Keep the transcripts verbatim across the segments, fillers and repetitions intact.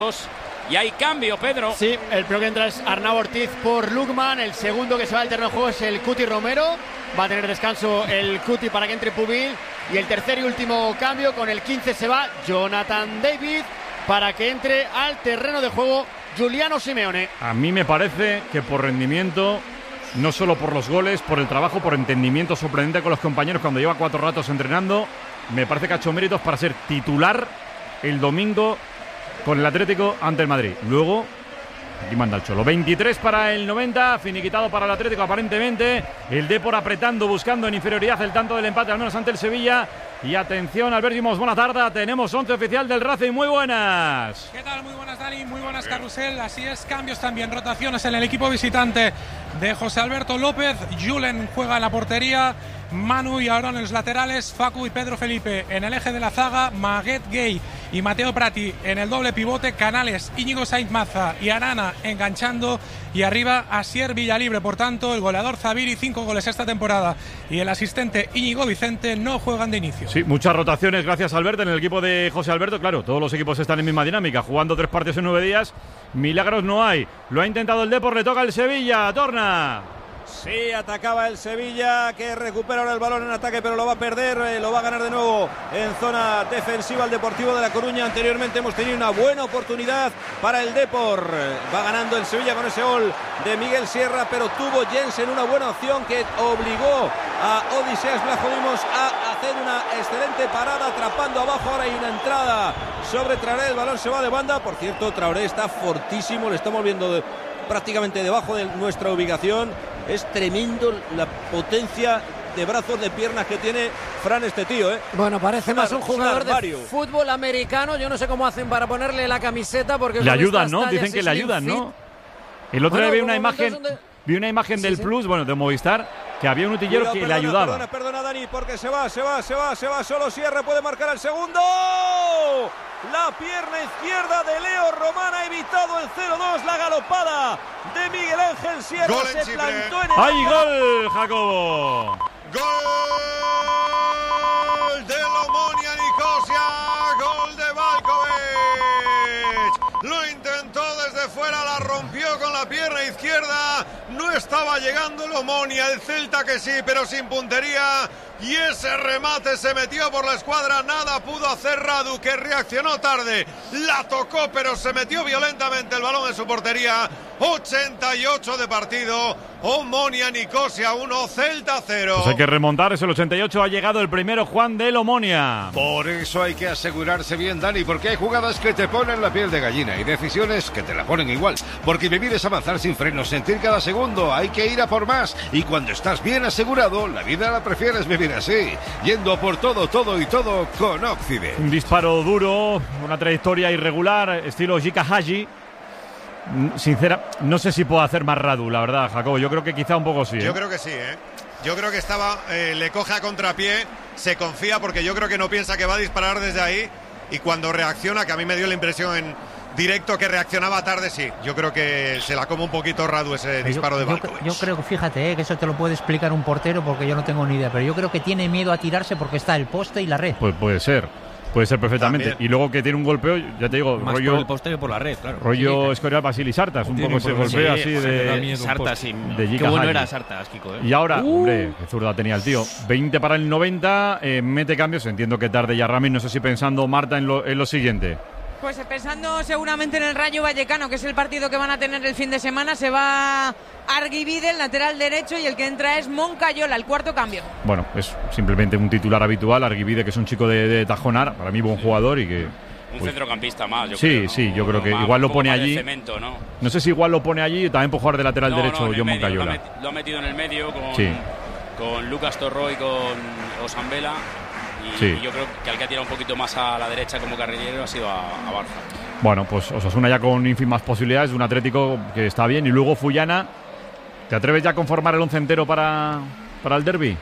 Y hay cambio, Pedro. Sí, el primero que entra es Arnau Ortiz por Lukman. El segundo que se va al terreno de juego es el Cuti Romero. Va a tener descanso el Cuti para que entre Pubil. Y el tercer y último cambio, con el quince se va Jonathan David para que entre al terreno de juego Giuliano Simeone. A mí me parece que por rendimiento, no solo por los goles, por el trabajo, por entendimiento sorprendente con los compañeros cuando lleva cuatro ratos entrenando, me parece que ha hecho méritos para ser titular el domingo con el Atlético ante el Madrid. Luego, aquí manda el Cholo. veintitrés para el noventa, finiquitado para el Atlético aparentemente. El Depor apretando, buscando en inferioridad el tanto del empate, al menos ante el Sevilla. Y atención, Albert Dimos, buena tarde. Tenemos once oficial del Racing, muy buenas. ¿Qué tal? Muy buenas, Dani, muy buenas, Carrusel. Así es, cambios también, rotaciones en el equipo visitante de José Alberto López. Julen juega en la portería, Manu y Aarón en los laterales, Facu y Pedro Felipe en el eje de la zaga, Maguet Gay y Mateo Prati en el doble pivote, Canales, Íñigo Sainz Maza y Arana enganchando, y arriba Asier Villalibre. Por tanto, el goleador Zabiri, cinco goles esta temporada, y el asistente Íñigo Vicente no juegan de inicio. Sí, muchas rotaciones, gracias Alberto, en el equipo de José Alberto. Claro, todos los equipos están en misma dinámica, jugando tres partidos en nueve días. Milagros no hay. Lo ha intentado el Depor, le toca el Sevilla. Torna. Sí, atacaba el Sevilla, que recupera ahora el balón en ataque, pero lo va a perder, eh, lo va a ganar de nuevo en zona defensiva el Deportivo de La Coruña. Anteriormente hemos tenido una buena oportunidad para el Depor. Va ganando el Sevilla con ese gol de Miguel Sierra, pero tuvo Jensen una buena opción que obligó a Odiseas Vlachodimos a hacer una excelente parada, atrapando abajo. Ahora hay una entrada sobre Traoré, el balón se va de banda. Por cierto, Traoré está fortísimo, le estamos viendo de, prácticamente debajo de nuestra ubicación. Es tremendo la potencia de brazos, de piernas que tiene Fran, este tío, ¿eh? Bueno, parece Una, más un jugador un de fútbol americano. Yo no sé cómo hacen para ponerle la camiseta, porque le ayudan, ¿no? Dicen que le ayudan, ¿no? El otro bueno, día vi una imagen, donde... vi una imagen sí, del sí. Plus, bueno, de Movistar, que había un utillero Cuidado, que perdona, le ayudaba. Perdona, perdona, Dani, porque se va, se va, se va, se va. Solo Sierra puede marcar el segundo. La pierna izquierda de Leo Román ha evitado el cero dos. La galopada de Miguel Ángel Sierra gol se en plantó en el... ¡Ay, gol, Jacobo! ¡Gol del Omonia Nicosia! ¡Gol de Valkovic! Lo intentó desde fuera, la rompió con la pierna izquierda. No estaba llegando el Omonia, el Celta que sí, pero sin puntería. Y ese remate se metió por la escuadra, nada pudo hacer Radu, que reaccionó tarde, la tocó pero se metió violentamente el balón en su portería. ochenta y ocho de partido, Omonia Nicosia uno, Celta cero. Pues hay que remontar, es el ochenta y ocho, ha llegado el primero Juan del Omonia. Por eso hay que asegurarse bien, Dani, porque hay jugadas que te ponen la piel de gallina y decisiones que te la ponen igual, porque vivir es avanzar sin frenos, sentir cada segundo, hay que ir a por más, y cuando estás bien asegurado, la vida la prefieres vivir así, yendo por todo, todo y todo con Occident. Un disparo duro, una trayectoria irregular, estilo Jika Haji. Sincera, no sé si puedo hacer más Radu, la verdad, Jacobo. Yo creo que quizá un poco sí. ¿eh? Yo creo que sí, ¿eh? Yo creo que estaba, eh, le coge a contrapié, se confía porque yo creo que no piensa que va a disparar desde ahí, y cuando reacciona, que a mí me dio la impresión en directo que reaccionaba tarde, sí. Yo creo que se la come un poquito Radu ese pero disparo yo, de Valkovic. Yo, yo creo que, fíjate, eh, que eso te lo puede explicar un portero porque yo no tengo ni idea, pero yo creo que tiene miedo a tirarse porque está el poste y la red. Pues puede ser. Puede ser perfectamente. También. Y luego que tiene un golpeo, ya te digo, más rollo. por el poste que por la red, claro. Rollo sí, Escorial Basili Sartas, un poco ese golpeo golpeo así de. Sartas, sí. De Qué bueno era Sartas, Kiko. ¿eh? Y ahora, uh. hombre, qué zurda tenía el tío. veinte para el noventa, eh, mete cambios. Entiendo que tarde ya Ramis, no sé si pensando Marta en lo, en lo siguiente. Pues pensando seguramente en el Rayo Vallecano, que es el partido que van a tener el fin de semana. Se va Arguibide, el lateral derecho, y el que entra es Moncayola, el cuarto cambio. Bueno, es simplemente un titular habitual. Arguibide, que es un chico de, de Tajonar, para mí buen jugador y que... Un pues, centrocampista más, yo sí, creo. ¿no? Sí, yo creo que más, igual lo pone allí. Cemento, ¿no? No sé si igual lo pone allí, también por jugar de lateral no, derecho no, John medio, Moncayola. Lo ha, met, lo ha metido en el medio con, sí. con Lucas Torró y con Osambela. Y, sí. y yo creo que al que ha tirado un poquito más a la derecha como carrilero ha sido a, a Barça. Bueno, pues Osasuna ya con ínfimas posibilidades, de un Atlético que está bien. Y luego Fullana, ¿te atreves ya a conformar el once entero para, para el derbi?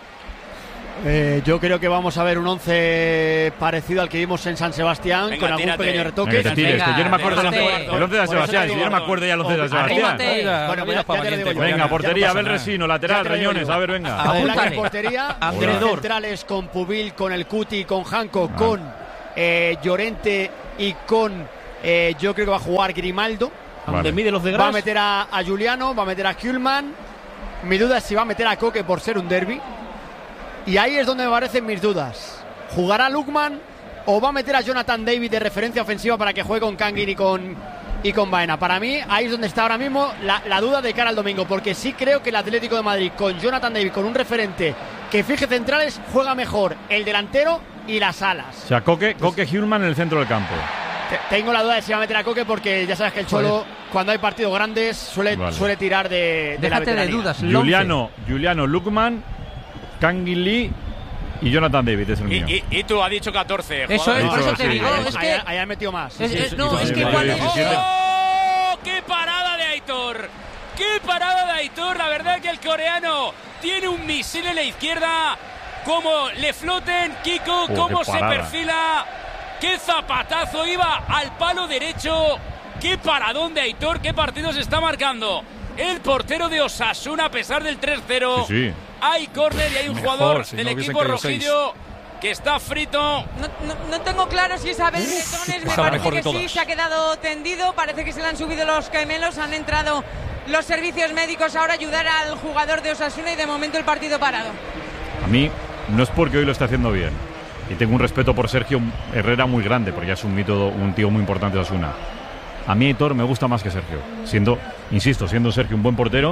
Eh, yo creo que vamos a ver un once parecido al que vimos en San Sebastián, venga, con algún tírate. pequeño retoque. Venga, tires, venga, que yo no me acuerdo del once, el once de San Sebastián, si yo no me acuerdo ya el once de San Sebastián. Bueno, pues ya, ya te lo digo yo. Venga, portería, no Abel Resino, lateral, Reñones, a ver, venga. A ver, la portería, los centrales con Pubil, con el Cuti, con Janko, con eh, Llorente y con Eh, yo creo que va a jugar Grimaldo. ¿A dónde mide los de Gras? Va a meter a, a Juliano, va a meter a Kuhlman. Mi duda es si va a meter a Koke por ser un derbi. Y ahí es donde me parecen mis dudas. ¿Jugará Lukman o va a meter a Jonathan David de referencia ofensiva para que juegue con Kangin y con, y con Baena? Para mí, ahí es donde está ahora mismo la, la duda de cara al domingo, porque sí creo que el Atlético de Madrid con Jonathan David, con un referente que fije centrales, juega mejor el delantero y las alas. O sea, Koke, Koke Hjulman en el centro del campo. Tengo la duda de si va a meter a Koke, porque ya sabes que el Cholo, Joder. cuando hay partidos grandes, suele, vale. suele tirar de, de Déjate la de dudas. Juliano, Juliano Lukman, Kangin Lee y Jonathan David es el mío. Y, y, y tú has dicho catorce. Eso es, por eso te sí, digo. sí, Es ahí, que ahí ha metido más. Es, es, no, sí, es sí, que sí, cuando... sí, sí, sí. ¡Oh! ¡Qué parada de Aitor! ¡Qué parada de Aitor! La verdad que el coreano tiene un misil en la izquierda. Cómo le floten, Kiko, Oh, cómo qué se parada. perfila. ¡Qué zapatazo! Iba al palo derecho. ¡Qué paradón de Aitor! ¡Qué partido se está marcando! El portero de Osasuna, a pesar del tres cero. Sí, sí. Hay córner y hay un Mejor, jugador si del no hubiesen equipo caído rojillo que está frito. No, no, no tengo claro si es Abel Bretones, me Esa la parece mejor que de todas. sí, se ha quedado tendido, parece que se le han subido los gemelos, han entrado los servicios médicos ahora a ayudar al jugador de Osasuna y de momento el partido parado. A mí no es porque hoy lo esté haciendo bien. Y tengo un respeto por Sergio Herrera muy grande, porque ya es un mito, un tío muy importante de Osasuna. A mí Aitor me gusta más que Sergio. Siendo, insisto, siendo Sergio un buen portero.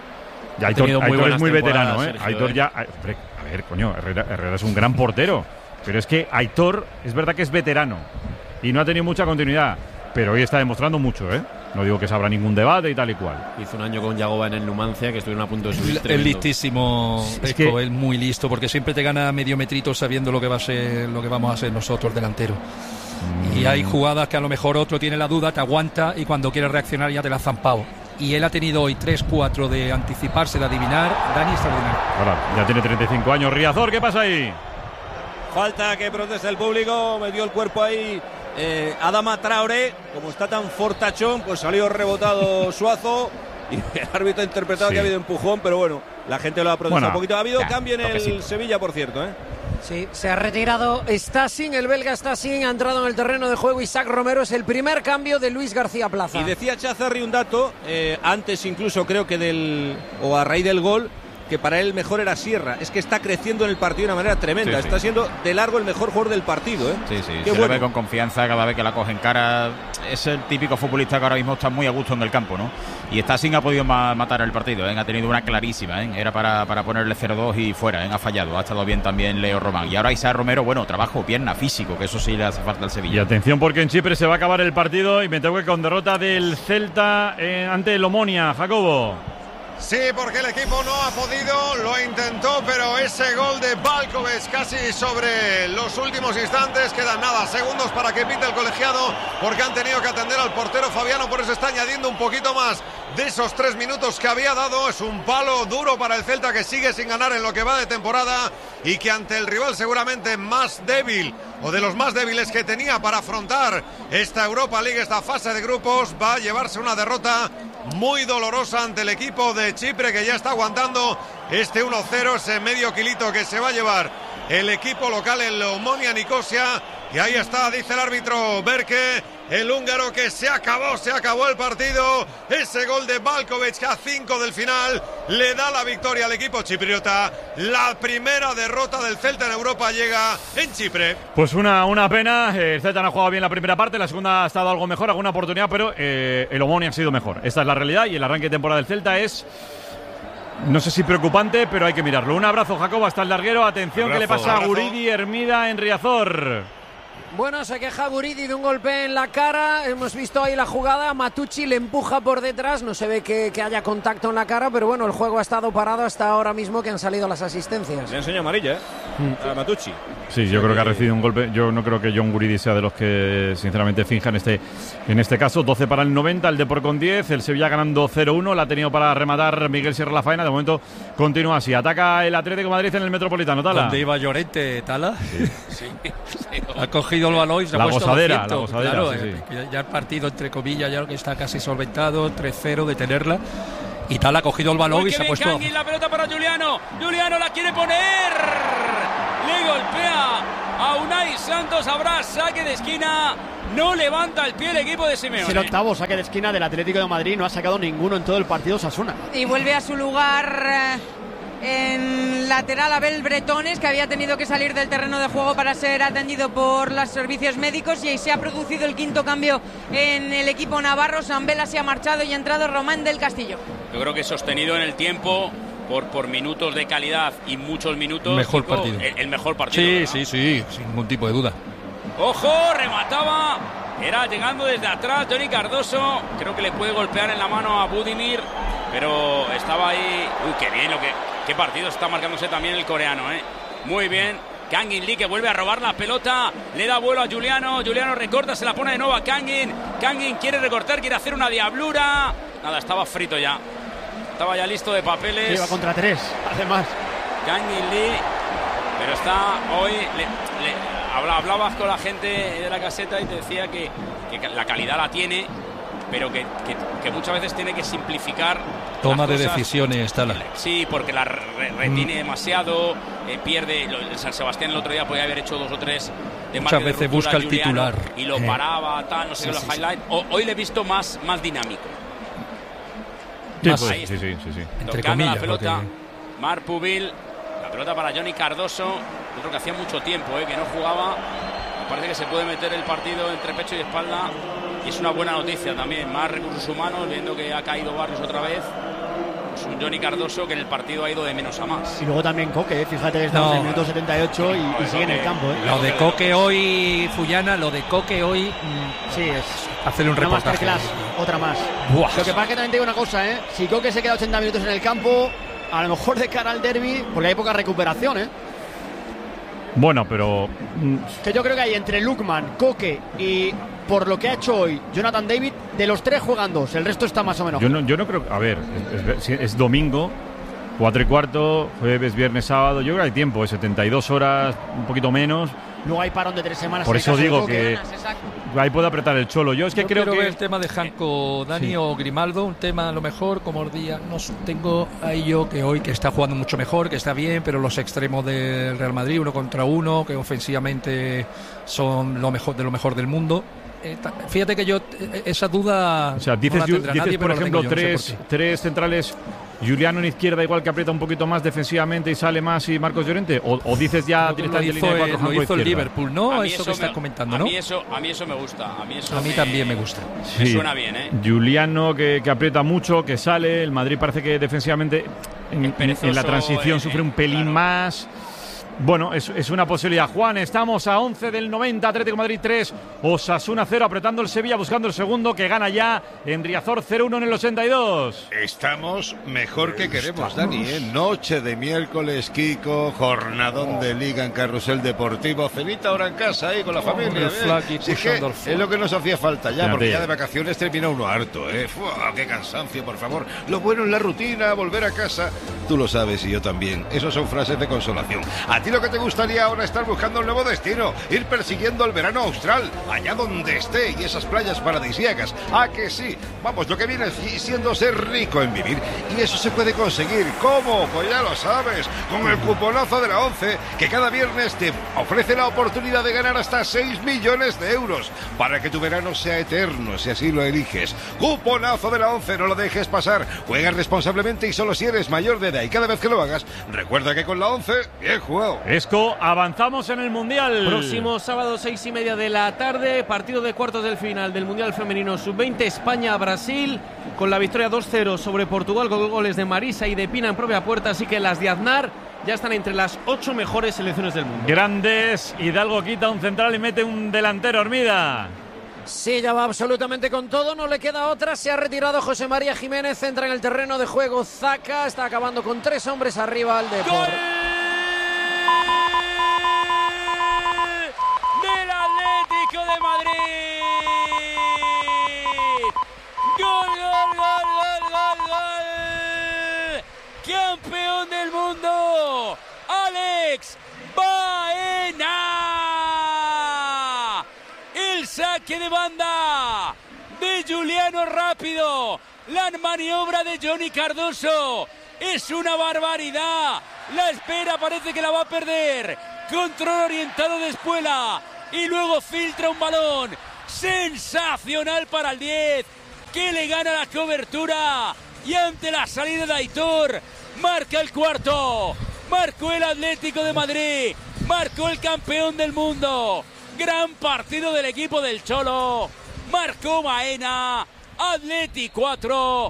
Y Aitor, tenido muy Aitor es buenas muy veterano, temporadas, ¿eh? Sergio, Aitor ¿eh? ya. Hombre, a ver, coño, Herrera, Herrera es un gran portero. Pero es que Aitor es verdad que es veterano. Y no ha tenido mucha continuidad. Pero hoy está demostrando mucho, ¿eh? No digo que se abra ningún debate y tal y cual. Hizo un año con Yagoba en el Numancia, que estuvieron a punto de subir. Es listísimo, Es Eco, que- es muy listo, porque siempre te gana medio metrito sabiendo lo que va a ser, lo que vamos a ser nosotros, delantero. Mm. Y hay jugadas que a lo mejor otro tiene la duda, te aguanta y cuando quiere reaccionar ya te la ha zampado. Y él ha tenido hoy tres cuatro de anticiparse, de adivinar. Dani extraordinario. Ahora, ya tiene treinta y cinco años. Riazor, ¿qué pasa ahí? Falta que proteste el público, metió el cuerpo ahí eh, Adama Traoré, como está tan fortachón, pues salió rebotado Suazo y el árbitro ha interpretado Sí. que ha habido empujón, pero bueno, la gente lo ha protestado Bueno, un poquito. Ha habido ya, cambio en el toquecito. Sevilla, por cierto, ¿eh? Sí, se ha retirado Stassin, el belga Stassin, ha entrado en el terreno de juego Isaac Romero, es el primer cambio de Luis García Plaza. Y decía Chazarri un dato, eh, antes incluso creo que del, o a raíz del gol, que para él mejor era Sierra. Es que está creciendo en el partido de una manera tremenda. Sí, sí. Está siendo de largo el mejor jugador del partido, ¿eh? Sí, sí, Qué se bueno. le ve con confianza cada vez que la coge en cara. Es el típico futbolista que ahora mismo está muy a gusto en el campo, ¿no? Y está sin ha podido ma matar el partido, ¿eh? Ha tenido una clarísima, ¿eh? Era para, para ponerle cero dos y fuera, ¿eh? Ha fallado. Ha estado bien también Leo Román. Y ahora Isaac Romero, bueno, trabajo, pierna, físico, que eso sí le hace falta al Y Sevilla. atención porque en Chipre se va a acabar el partido y me tengo que con derrota del Celta eh, ante el Omonia. Jacobo. Sí, porque el equipo no ha podido, lo intentó, pero ese gol de Balkovic casi sobre los últimos instantes, quedan nada, segundos para que pite el colegiado, porque han tenido que atender al portero Fabiano, por eso está añadiendo un poquito más de esos tres minutos que había dado. Es un palo duro para el Celta, que sigue sin ganar en lo que va de temporada y que ante el rival seguramente más débil o de los más débiles que tenía para afrontar esta Europa League, esta fase de grupos, va a llevarse una derrota muy dolorosa ante el equipo de Chipre, que ya está aguantando este uno cero, ese medio kilito que se va a llevar el equipo local, el Omonia Nicosia. Y ahí está, dice el árbitro Berke, el húngaro, que se acabó, se acabó el partido. Ese gol de Balkovic a cinco del final le da la victoria al equipo chipriota. La primera derrota del Celta en Europa llega en Chipre. Pues una, una pena. El Celta no ha jugado bien la primera parte, la segunda ha estado algo mejor, alguna oportunidad, pero eh, el Omonia ha sido mejor. Esta es la realidad y el arranque de temporada del Celta es, no sé si preocupante, pero hay que mirarlo. Un abrazo, Jacobo, hasta el larguero. Atención, Abrazo, que le pasa a abrazo. Guridi Hermida en Riazor. Bueno, se queja Guridi de un golpe en la cara. Hemos visto ahí la jugada. Matucci le empuja por detrás. No se ve que, que haya contacto en la cara, pero bueno, el juego ha estado parado hasta ahora mismo que han salido las asistencias. Le enseña amarilla, ¿eh? Mm. A Matucci. Sí, yo creo que ha recibido un golpe. Yo no creo que John Guridi sea de los que sinceramente finjan este, en este caso. doce para el noventa, el Depor con diez, el Sevilla ganando cero uno. La ha tenido para rematar Miguel Sierra la faena. De momento continúa así. Ataca el Atlético de Madrid en el Metropolitano. Tala. ¿Dónde iba Llorente, Tala? Sí. Ha cogido el balón y se ha La puesto gozadera, doscientos. la gozadera, Claro, sí, eh, sí. ya- ya el partido, entre comillas, ya que está casi solventado, tres cero de tenerla. Y Tala ha cogido el balón Uy, y qué se ha bien puesto... Kangin, la pelota para Juliano. Juliano la quiere poner. Le golpea a Unai Santos. Habrá saque de esquina No levanta el pie el equipo de Simeone. Es el octavo saque de esquina del Atlético de Madrid. No ha sacado ninguno en todo el partido Osasuna. Y vuelve a su lugar eh, en lateral Abel Bretones, que había tenido que salir del terreno de juego para ser atendido por los servicios médicos, y se ha producido el quinto cambio en el equipo navarro. Sambela se ha marchado y ha entrado Román del Castillo. Yo creo que sostenido en el tiempo por, por minutos de calidad y muchos minutos. Mejor tipo, partido. El, el mejor partido. Sí, ¿verdad? sí, sí, sin ningún tipo de duda. ¡Ojo! Remataba. Era llegando desde atrás Johnny Cardoso. Creo que le puede golpear en la mano a Budimir, pero estaba ahí. Uy, qué bien lo que. Qué partido está marcándose también el coreano, ¿eh? Muy bien. Kangin Lee, que vuelve a robar la pelota, le da vuelo a Juliano. Juliano recorta, se la pone de nuevo a Kangin. Kangin quiere recortar, quiere hacer una diablura. Nada, estaba frito ya. Estaba ya listo de papeles. Lleva contra tres, además. Kangin Lee, pero está hoy. Le, le, habla, hablabas con la gente de la caseta y te decía que, que la calidad la tiene, pero que, que, que muchas veces tiene que simplificar. Toma de decisiones, Tala. Sí, porque la re, retiene mm. demasiado, eh, pierde. El San Sebastián el otro día podía haber hecho dos o tres de muchas veces de busca el titular y lo paraba, tal, no sé, sí, los sí, highlights. Sí. Hoy le he visto más, más dinámico. Sí, pues, sí, sí, sí, sí. Entre comillas, la pelota, porque... Marc Pubil, la pelota para Johnny Cardoso. Yo creo que hacía mucho tiempo eh, que no jugaba. Me parece que se puede meter el partido entre pecho y espalda. Y es una buena noticia también. Más recursos humanos, viendo que ha caído Barrios otra vez. Es un Johnny Cardoso que en el partido ha ido de menos a más. Y luego también Coque, ¿eh? Fíjate que estamos no. en el minuto setenta y ocho y, no, y sigue en el campo. ¿eh? Lo de Coque hoy, Fullana, lo de Coque hoy. Mmm, sí, es. Hacerle un reportaje. Otra más. Buah. Lo que pasa es que también te digo una cosa, ¿eh? Si Coque se queda ochenta minutos en el campo, a lo mejor de cara al derbi, porque hay poca recuperación, ¿eh? Bueno, pero. Que yo creo que hay entre Lukman, Coque y, por lo que ha hecho hoy, Jonathan David, de los tres juegan dos, el resto está más o menos. Yo no, yo no creo. A ver, es, es, es domingo, cuatro y cuarto, jueves, viernes, sábado. Yo creo que hay tiempo, ¿eh? setenta y dos horas, un poquito menos. Luego hay parón de tres semanas. Por eso digo que ahí puede apretar el Cholo. Yo es que Yo creo quiero que ver el tema de Janko, Dani sí. o Grimaldo, un tema a lo mejor como os día, no tengo ahí yo que hoy que está jugando mucho mejor, que está bien, pero los extremos del Real Madrid uno contra uno, que ofensivamente son lo mejor de lo mejor del mundo. Eh, fíjate que yo esa duda. O sea, dices, no la tendrá dices nadie, por ejemplo yo, tres, no sé tres centrales. Juliano en izquierda igual que aprieta un poquito más defensivamente y sale más y Marcos Llorente, o, o dices ya directamente línea de cuatro, lo hizo el Liverpool, ¿no? Eso, eso que estás me, comentando, a ¿no? Mí eso, a mí eso me gusta. A mí, eso a mí me, también me gusta. Me sí. suena bien, ¿eh? Juliano que, que aprieta mucho, que sale. El Madrid parece que defensivamente en, en la transición eh, sufre un pelín claro. más. Bueno, es, es una posibilidad. Juan, estamos a once del noventa, Atlético de Madrid tres, Osasuna cero, apretando el Sevilla, buscando el segundo, que gana ya en Riazor cero uno en el ochenta y dos. Estamos mejor que queremos, estamos. Dani, ¿eh? Noche de miércoles, Kiko, jornadón de Liga en Carrusel Deportivo, cenita ahora en casa, ahí con la familia. ¿eh? Sí, que es lo que nos hacía falta ya, porque ya de vacaciones termina uno harto, ¿eh? Fua, ¡qué cansancio, por favor! Lo bueno es la rutina, volver a casa. Tú lo sabes y yo también. Esas son frases de consolación. A ti lo que te gustaría ahora estar buscando un nuevo destino, ir persiguiendo el verano austral, allá donde esté, y esas playas paradisíacas. ¿A que sí? Vamos, lo que viene siendo ser rico en vivir, y eso se puede conseguir. ¿Cómo? Pues ya lo sabes, con el cuponazo de la ONCE, que cada viernes te ofrece la oportunidad de ganar hasta seis millones de euros, para que tu verano sea eterno, si así lo eliges. Cuponazo de la ONCE, no lo dejes pasar. Juega responsablemente y solo si eres mayor de edad, y cada vez que lo hagas, recuerda que con la ONCE, bien jugado. Esco, avanzamos en el Mundial. Próximo sábado, seis y media de la tarde, partido de cuartos del final del Mundial Femenino sub veinte, España-Brasil, con la victoria dos cero sobre Portugal, con goles de Marisa y de Pina en propia puerta, así que las de Aznar ya están entre las ocho mejores selecciones del mundo. Grandes, Hidalgo quita un central y mete un delantero, Hermida. Sí, ya va absolutamente con todo, no le queda otra, se ha retirado José María Jiménez, entra en el terreno de juego Zaka, está acabando con tres hombres arriba al Depor. Del Atlético de Madrid. Gol, gol, gol, gol, gol, gol. Campeón del mundo, Alex Baena. El saque de banda de Juliano rápido. La maniobra de Johnny Cardoso es una barbaridad. La espera, parece que la va a perder. Control orientado de Espuela y luego filtra un balón sensacional para el diez, que le gana la cobertura y ante la salida de Aitor marca el cuarto. Marcó el Atlético de Madrid, marcó el campeón del mundo. Gran partido del equipo del Cholo. Marcó Baena. Atleti cuatro,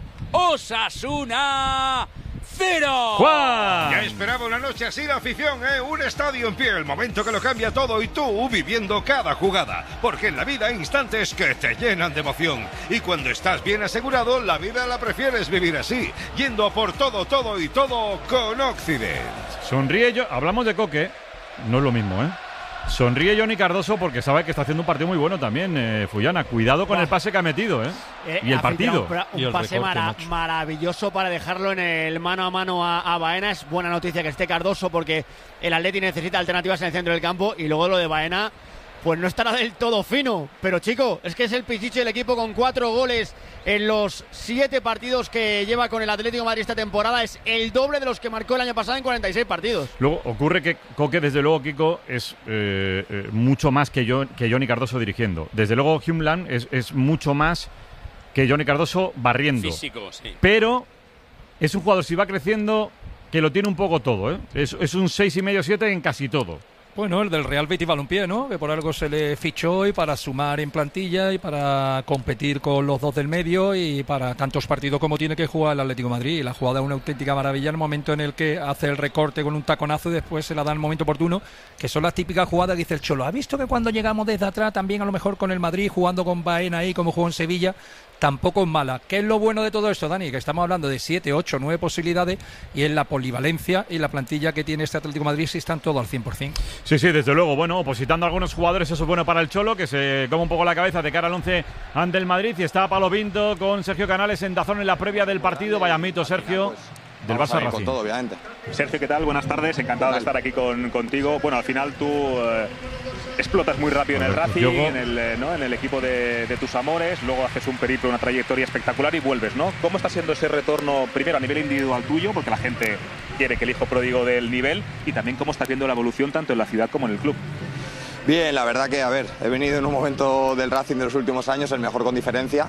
Osasuna cero. ¡Juan! Ya esperaba una noche así la afición, ¿eh? Un estadio en pie, el momento que lo cambia todo y tú viviendo cada jugada. Porque en la vida hay instantes que te llenan de emoción. Y cuando estás bien asegurado, la vida la prefieres vivir así, yendo por todo, todo y todo con Occident. Sonríe yo, hablamos de Coque, no es lo mismo, ¿eh? Sonríe Johnny Cardoso porque sabe que está haciendo un partido muy bueno también, eh, Fullana. Cuidado con el pase que ha metido, ¿eh? Eh, y el partido. Un, un pase mara, maravilloso para dejarlo en el mano a mano a, a Baena. Es buena noticia que esté Cardoso porque el Atleti necesita alternativas en el centro del campo. Y luego lo de Baena, pues no estará del todo fino. Pero chico, es que es el pichichi del equipo con cuatro goles en los siete partidos que lleva con el Atlético de Madrid esta temporada. Es el doble de los que marcó el año pasado en cuarenta y seis partidos. Luego ocurre que Coque, desde luego, Kiko, es eh, eh, mucho más que, yo, que Johnny Cardoso dirigiendo. Desde luego, Humeland es, es mucho más que Johnny Cardoso barriendo. Físico, sí. Pero es un jugador, si va creciendo, que lo tiene un poco todo, ¿eh? Es, es un seis y medio siete en casi todo. Bueno, el del Real Betis Balompié, ¿no? Que por algo se le fichó y para sumar en plantilla y para competir con los dos del medio y para tantos partidos como tiene que jugar el Atlético de Madrid. La jugada es una auténtica maravilla, el momento en el que hace el recorte con un taconazo y después se la da en el momento oportuno, que son las típicas jugadas que dice el Cholo. ¿Ha visto que cuando llegamos desde atrás, también a lo mejor con el Madrid, jugando con Baena ahí, como jugó en Sevilla, tampoco es mala? ¿Qué es lo bueno de todo esto, Dani? Que estamos hablando de siete, ocho, nueve posibilidades y en la polivalencia y la plantilla que tiene este Atlético de Madrid si están todos al cien por cien. Sí, sí, desde luego. Bueno, opositando a algunos jugadores, eso es bueno para el Cholo, que se come un poco la cabeza de cara al once ante el Madrid. Y está Pablo Pinto con Sergio Canales en Dazón en la previa del partido. Vaya mito, Sergio. Del Barça Racing. Con todo, obviamente. Sergio, ¿qué tal? Buenas tardes, encantado de estar aquí con, contigo. Bueno, al final tú eh, explotas muy rápido en el Racing, en el, eh, ¿no? en el equipo de, de tus amores, luego haces un periplo, una trayectoria espectacular y vuelves, ¿no? ¿Cómo está siendo ese retorno, primero a nivel individual tuyo, porque la gente quiere que el hijo pródigo dé el nivel, y también cómo estás viendo la evolución tanto en la ciudad como en el club? Bien, la verdad que, a ver, he venido en un momento del Racing de los últimos años, el mejor con diferencia.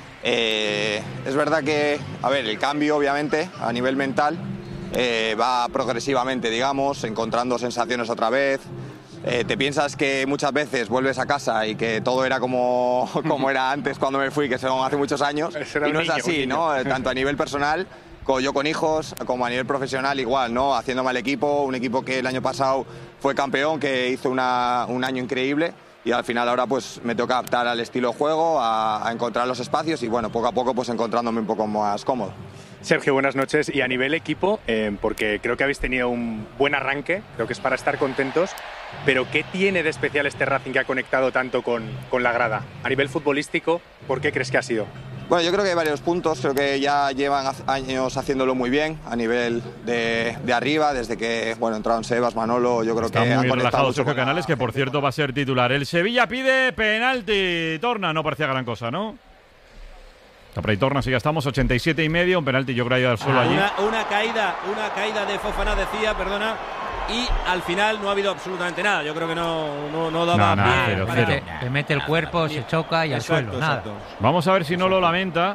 Eh, es verdad que, a ver, el cambio obviamente a nivel mental eh, va progresivamente, digamos, encontrando sensaciones otra vez. Eh, te piensas que muchas veces vuelves a casa y que todo era como, como era antes cuando me fui, que son hace muchos años, y no es así, ¿no? Tanto a nivel personal, como yo con hijos, como a nivel profesional igual, ¿no? Haciéndome al equipo, un equipo que el año pasado fue campeón, que hizo una, un año increíble. Y al final ahora pues me toca adaptar al estilo de juego, a, a encontrar los espacios y bueno, poco a poco pues encontrándome un poco más cómodo. Sergio, buenas noches. Y a nivel equipo, eh, porque creo que habéis tenido un buen arranque, creo que es para estar contentos, pero ¿qué tiene de especial este Racing que ha conectado tanto con, con la grada? A nivel futbolístico, ¿por qué crees que ha sido? Bueno, yo creo que hay varios puntos, creo que ya llevan años haciéndolo muy bien a nivel de, de arriba, desde que bueno entraron Sebas, Manolo, yo creo Está que muy han relajado Sergio Canales, que por cierto va a ser titular. El Sevilla pide penalti, Torna, no parecía gran cosa, ¿no? Capra y Torna, sí, ya estamos, ochenta y siete y medio, un penalti yo creo que ha ido al suelo ah, allí. Una, una caída, una caída de Fofana, decía, perdona, y al final no ha habido absolutamente nada. Yo creo que no, no, no daba no, no, pie. cero, para- cero. Le mete el cuerpo, se choca y al Exacto, suelo, nada. exacto. Vamos a ver si no lo lamenta.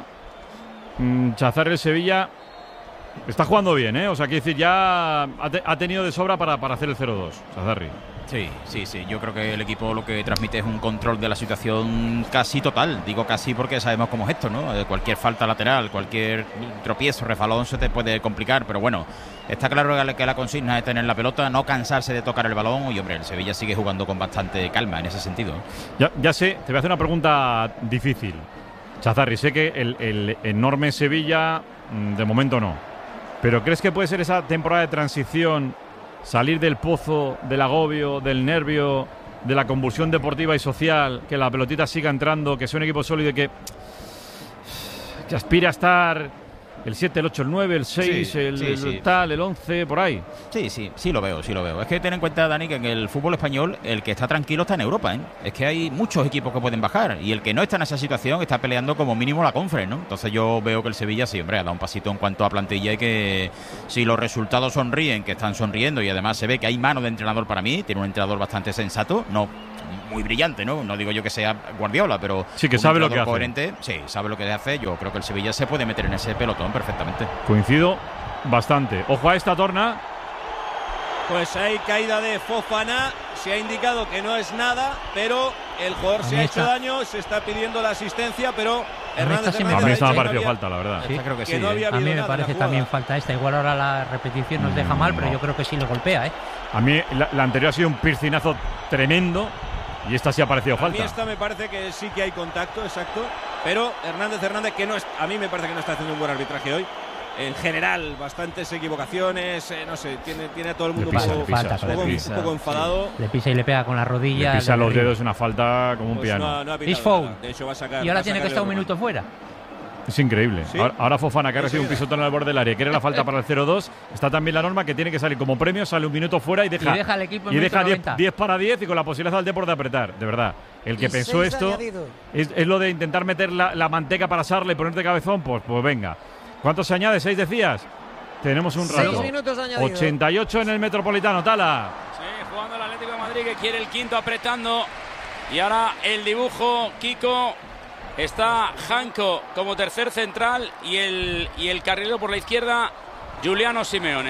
Mm, Chazar el Sevilla está jugando bien, ¿eh? O sea, quiere decir, ya ha, te- ha tenido de sobra para, para hacer el cero dos, Chazarri. Sí, sí, sí. Yo creo que el equipo lo que transmite es un control de la situación casi total. Digo casi porque sabemos cómo es esto, ¿no? Eh, Cualquier falta lateral, cualquier tropiezo, refalón se te puede complicar, pero bueno, está claro que la- que la consigna es tener la pelota, no cansarse de tocar el balón y, hombre, el Sevilla sigue jugando con bastante calma en ese sentido. Ya, ya sé, te voy a hacer una pregunta difícil. Chazarri, sé que el, el enorme Sevilla, mm, de momento no. Pero ¿crees que puede ser esa temporada de transición, salir del pozo, del agobio, del nervio, de la convulsión deportiva y social, que la pelotita siga entrando, que sea un equipo sólido y que, que aspire a estar el siete, el ocho, el nueve, el seis, Sí, el, sí, el sí. tal, el once, por ahí. Sí, sí, sí lo veo, sí lo veo. Es que ten en cuenta, Dani, que en el fútbol español el que está tranquilo está en Europa, ¿eh? Es que hay muchos equipos que pueden bajar y el que no está en esa situación está peleando como mínimo la Conference, ¿no? Entonces yo veo que el Sevilla sí, hombre, ha dado un pasito en cuanto a plantilla y que si los resultados sonríen, que están sonriendo y además se ve que hay mano de entrenador para mí, tiene un entrenador bastante sensato, no muy brillante, ¿no? No digo yo que sea Guardiola, pero sí que un sabe lo que entrenador hace. coherente, sí, sabe lo que hace. Yo creo que el Sevilla se puede meter en ese pelotón perfectamente. Coincido bastante. Ojo a esta torna. Pues hay caída de Fofana, se ha indicado que no es nada, pero el jugador se ha hecho daño, se está pidiendo la asistencia, pero Hernández A mí esta me ha parecido falta, la verdad. Sí, creo que que sí, no ¿eh? había a mí me parece también falta esta. Igual ahora la repetición nos deja mal, pero yo creo que sí le golpea, ¿eh? A mí la, la anterior ha sido un piscinazo tremendo y esta sí ha parecido A falta. mí esta me parece que sí que hay contacto, exacto, pero Hernández Hernández, que no es, a mí me parece que no está haciendo un buen arbitraje hoy. En general, bastantes equivocaciones, eh, no sé, tiene, tiene a todo el mundo Le pisa, un, le poco, pisa, un, poco, le un pisa, poco enfadado. Le pisa y le pega con la rodilla. Le pisa le los derriba. dedos, una falta como un Pues piano. no, no ha pitado Es foul. nada. De hecho, va a sacar, Y va ahora a tiene que sacarle estar un Roma. minuto fuera. Es increíble. Sí. Ahora, ahora Fofana, que ha recibido un Sí, sí. pisotón al borde del área, quiere la falta para el cero dos. Está también la norma que tiene que salir como premio, sale un minuto fuera y deja, Y deja al equipo en y minuto deja noventa. diez para diez y con la posibilidad del Depor de apretar. De verdad. El que Y pensó seis esto añadido. es, es lo de intentar meter la, la manteca para asarle y ponerte cabezón. Pues, pues venga. ¿Cuánto se añade? ¿Seis decías? Tenemos un Seis rato. minutos añadidos. ochenta y ocho en el Metropolitano, Tala. Sí, jugando el Atlético de Madrid que quiere el quinto apretando. Y ahora el dibujo, Kiko. Está Janko como tercer central y el, y el carrilero por la izquierda, Giuliano Simeone.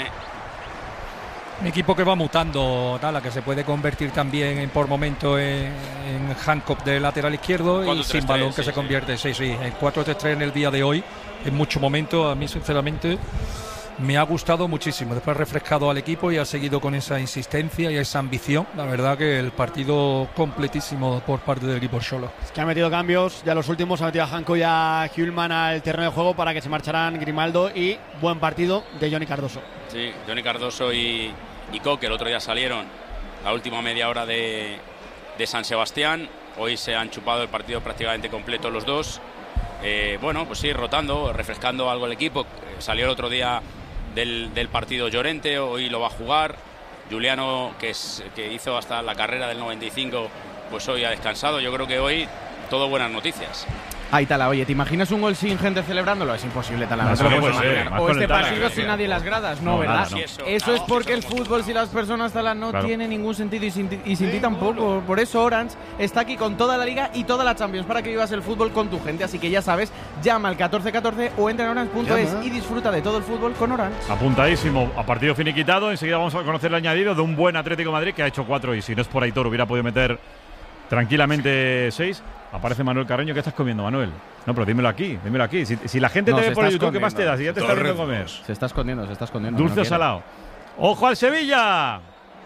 Un equipo que va mutando, Tala, que se puede convertir también en, por momento en, en Hancock de lateral izquierdo y sin balón que sí, se sí. convierte, sí, sí, en cuatro tres tres en el día de hoy. En mucho momento, a mí sinceramente me ha gustado muchísimo. Después ha refrescado al equipo y ha seguido con esa insistencia y esa ambición. La verdad que el partido completísimo por parte del equipo Xolo. Es que ha metido cambios, ya los últimos, ha metido a Janko y a Hjulman al terreno de juego para que se marcharan Grimaldo y buen partido de Johnny Cardoso. Sí, Johnny Cardoso y, y Coque el otro día salieron la última media hora de, de San Sebastián. Hoy se han chupado el partido prácticamente completo los dos. Eh, bueno, pues sí, rotando, refrescando algo el equipo. Eh, salió el otro día del, del partido Llorente, hoy lo va a jugar. Giuliano, que, es, que hizo hasta la carrera del noventa y cinco, pues hoy ha descansado. Yo creo que hoy todo buenas noticias. Ahí Tala, oye, ¿te imaginas un gol sin gente celebrándolo? Es imposible, Tala. No, No te lo no puedes puede ser, imaginar. más O con este el Tala, partido que- sin nadie en las gradas, no, No, ¿verdad? nada, no. Eso, Eso, es no, porque el eso somos fútbol, si las personas, Tala, no Claro. tiene ningún sentido y sin, ti- y sin ti tampoco. Por eso Orange está aquí con toda la Liga y toda la Champions para que vivas el fútbol con tu gente. Así que ya sabes, llama al catorce catorce o entra en orange punto es Llama. y disfruta de todo el fútbol con Orange. Apuntadísimo a partido finiquitado. Enseguida vamos a conocer el añadido de un buen Atlético de Madrid que ha hecho cuatro y si no es por Aitor hubiera podido meter tranquilamente seis. Aparece Manuel Carreño. ¿Qué estás comiendo, Manuel? No, pero dímelo aquí, dímelo aquí. Si, si la gente No, te se ve por está YouTube, ¿qué más te da? Si ya te está viendo comer. Se está escondiendo, se está escondiendo. Dulce no o quiere. salado. ¡Ojo al Sevilla!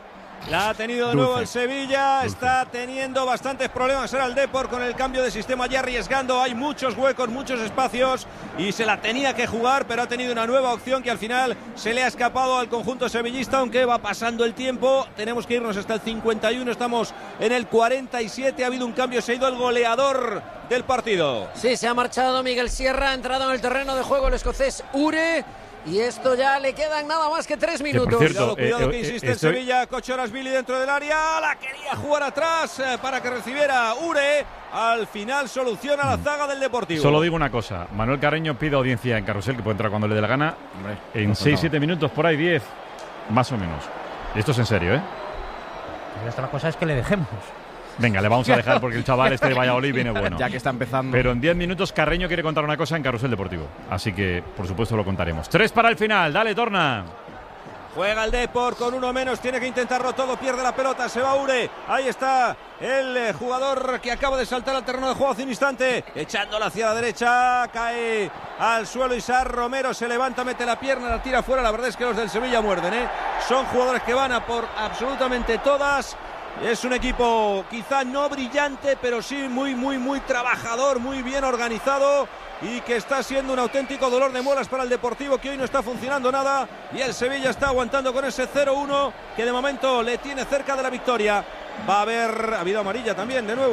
La ha tenido de Dulce. nuevo el Sevilla, Dulce. está teniendo bastantes problemas ahora el Depor con el cambio de sistema ya arriesgando, hay muchos huecos, muchos espacios y se la tenía que jugar, pero ha tenido una nueva opción que al final se le ha escapado al conjunto sevillista, aunque va pasando el tiempo, tenemos que irnos hasta el cincuenta y uno, estamos en el cuarenta y siete, ha habido un cambio, se ha ido el goleador del partido. Sí, se ha marchado Miguel Sierra, ha entrado en el terreno de juego el escocés Ure. Y esto ya le quedan nada más que tres minutos. cuidado, cierto, cuidado eh, que eh, insiste el estoy- Sevilla, Kochorashvili dentro del área, la quería jugar atrás eh, para que recibiera Ure, al final soluciona la zaga del Deportivo. Solo digo una cosa. Manuel Carreño pide audiencia en Carrusel, que puede entrar cuando le dé la gana. En no seis faltaba. siete minutos, por ahí diez, más o menos. Y esto es en serio, ¿eh? Pero esta cosa es que le dejemos. Venga, le vamos a dejar porque el chaval este de Valladolid viene bueno. Ya que está empezando. Pero en diez minutos Carreño quiere contar una cosa en Carrusel Deportivo. Así que, por supuesto, lo contaremos. Tres para el final. Dale, Torna. Juega el Depor con uno menos, tiene que intentarlo todo, pierde la pelota, se va Ure. Ahí está el eh, jugador que acaba de saltar al terreno de juego hace un instante, echándola hacia la derecha, cae al suelo Isar Romero, se levanta, mete la pierna, la tira fuera. La verdad es que los del Sevilla muerden, ¿eh? Son jugadores que van a por absolutamente todas. Es un equipo quizá no brillante, pero sí muy, muy, muy trabajador, muy bien organizado y que está siendo un auténtico dolor de muelas para el Deportivo, que hoy no está funcionando nada y el Sevilla está aguantando con ese cero uno que de momento le tiene cerca de la victoria. Va a haber, ha habido amarilla también de nuevo.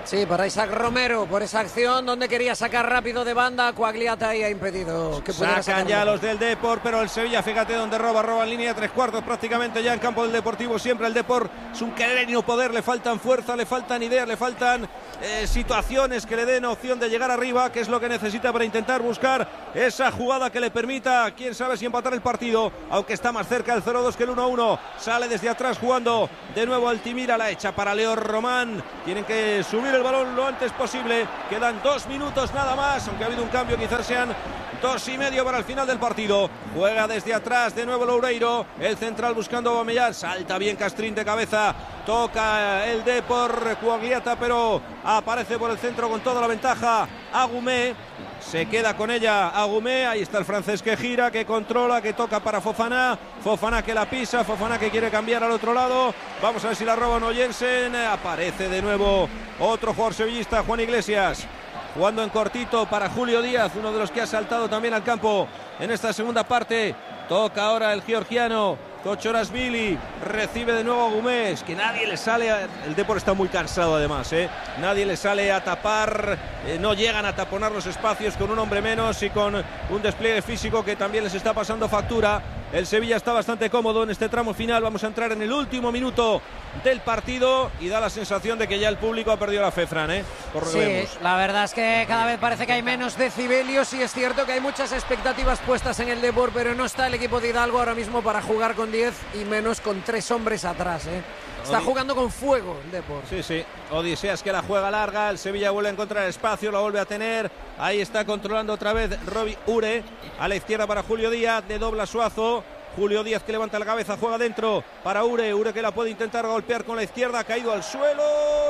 Sí, para Isaac Romero, por esa acción donde quería sacar rápido de banda, Quagliata y ha impedido que pudiera sacar. Sacan ya los del Depor, pero el Sevilla, fíjate donde roba, roba en línea de tres cuartos prácticamente ya en campo del Deportivo. Siempre el Depor es un querer y no poder, le faltan fuerza, le faltan ideas, le faltan eh, situaciones que le den opción de llegar arriba, que es lo que necesita para intentar buscar esa jugada que le permita, quién sabe si empatar el partido, aunque está más cerca el cero dos que el uno uno. Sale desde atrás jugando de nuevo Altimira, la echa para Leo Román. Tienen que subir el balón lo antes posible, quedan dos minutos nada más, aunque ha habido un cambio, quizás sean dos y medio para el final del partido. Juega desde atrás de nuevo Loureiro, el central buscando a Aubameyang, salta bien Castrín de cabeza, toca el Depor, Quagliata, pero aparece por el centro con toda la ventaja Agumé. Se queda con ella Agumé, ahí está el francés que gira, que controla, que toca para Fofana, Fofana que la pisa, Fofana que quiere cambiar al otro lado, vamos a ver si la roba o no Jensen, aparece de nuevo otro jugador sevillista, Juan Iglesias, jugando en cortito para Julio Díaz, uno de los que ha saltado también al campo en esta segunda parte, toca ahora el georgiano, Kochorashvili, recibe de nuevo a Gómez, que nadie le sale, a... el Depor está muy cansado además, ¿eh? Nadie le sale a tapar, eh, no llegan a taponar los espacios con un hombre menos y con un despliegue físico que también les está pasando factura. El Sevilla está bastante cómodo en este tramo final, vamos a entrar en el último minuto del partido y da la sensación de que ya el público ha perdido la fe, Fran, ¿eh? Por lo que sí, vemos. La verdad es que cada vez parece que hay menos decibelios y es cierto que hay muchas expectativas puestas en el Depor, pero no está el equipo de Hidalgo ahora mismo para jugar con diez y menos con tres hombres atrás, ¿eh? Está jugando con fuego el Depor. Sí, sí. Odiseas que la juega larga. El Sevilla vuelve a encontrar espacio, la vuelve a tener. Ahí está controlando otra vez Robbie Ure. A la izquierda para Julio Díaz. Le dobla Suazo. Julio Díaz que levanta la cabeza, juega dentro para Ure. Ure que la puede intentar golpear con la izquierda. Ha caído al suelo.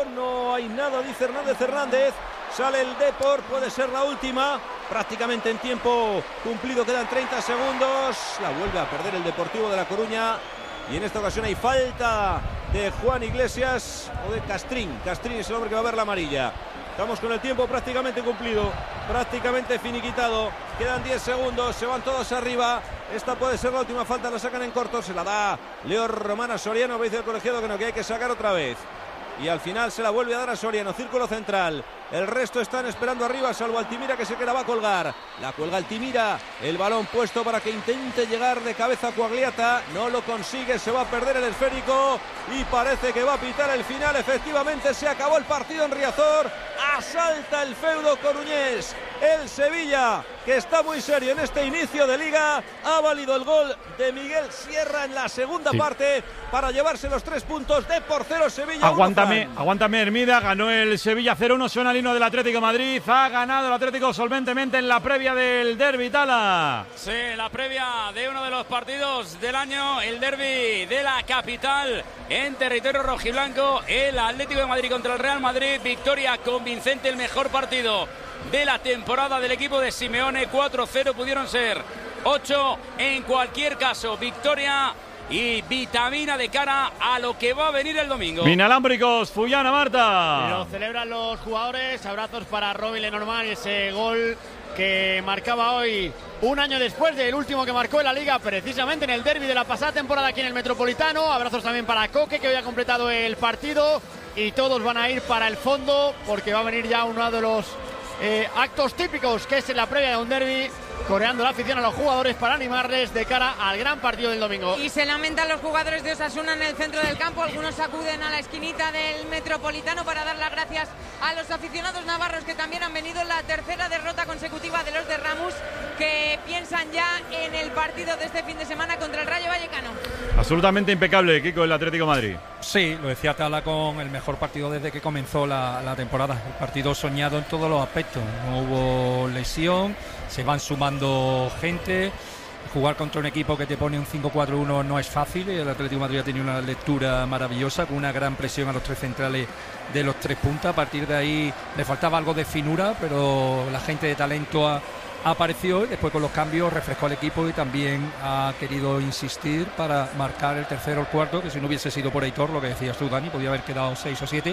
No hay nada, dice Hernández Hernández. Sale el Depor, puede ser la última. Prácticamente en tiempo cumplido, quedan treinta segundos. La vuelve a perder el Deportivo de La Coruña. Y en esta ocasión hay falta de Juan Iglesias o de Castrín. Castrín es el hombre que va a ver la amarilla. Estamos con el tiempo prácticamente cumplido, prácticamente finiquitado. Quedan diez segundos, se van todos arriba. Esta puede ser la última falta, la sacan en corto. Se la da Leo Román a Soriano. Dice el colegiado que no, que hay que sacar otra vez. Y al final se la vuelve a dar a Soriano, círculo central. El resto están esperando arriba, salvo Altimira que se que la va a colgar. La cuelga Altimira, el balón puesto para que intente llegar de cabeza a Quagliata. No lo consigue, se va a perder el esférico y parece que va a pitar el final. Efectivamente se acabó el partido en Riazor. Asalta el feudo coruñés. El Sevilla, que está muy serio en este inicio de liga, ha valido el gol de Miguel Sierra en la segunda sí. parte para llevarse los tres puntos. de por cero Sevilla. Aguántame, uno, aguántame Hermida, ganó el Sevilla cero uno, suena el himno del Atlético de Madrid, ha ganado el Atlético solventemente en la previa del derbi, Tala. Sí, la previa de uno de los partidos del año, el derbi de la capital en territorio rojiblanco, el Atlético de Madrid contra el Real Madrid, victoria convincente, el mejor partido de la temporada del equipo de Simeone, cuatro cero pudieron ser ocho en cualquier caso, victoria y vitamina de cara a lo que va a venir el domingo. Inalámbricos, Fullana, Marta. Lo celebran los jugadores, abrazos para Robin Lenormand y ese gol que marcaba hoy un año después del último que marcó en la Liga, precisamente en el derbi de la pasada temporada aquí en el Metropolitano. Abrazos también para Coque, que hoy ha completado el partido, y todos van a ir para el fondo porque va a venir ya uno de los Eh, actos típicos que es en la previa de un derbi, coreando la afición a los jugadores para animarles de cara al gran partido del domingo. Y se lamentan los jugadores de Osasuna en el centro del campo, algunos acuden a la esquinita del Metropolitano para dar las gracias a los aficionados navarros que también han venido. La tercera derrota consecutiva de los de Ramos, que piensan ya en el partido de este fin de semana contra el Rayo Vallecano. Absolutamente impecable, Kiko, el Atlético de Madrid. Sí, lo decía Tala, con el mejor partido desde que comenzó la, la temporada. El partido soñado en todos los aspectos. No hubo lesión, se van sumando gente. Jugar contra un equipo que te pone un cinco cuatro uno no es fácil. El Atlético de Madrid ha tenido una lectura maravillosa, con una gran presión a los tres centrales de los tres puntas. A partir de ahí le faltaba algo de finura, pero la gente de talento ha apareció y después con los cambios refrescó al equipo y también ha querido insistir para marcar el tercero o el cuarto, que si no hubiese sido por Aitor, lo que decías tú, Dani, podía haber quedado seis o siete,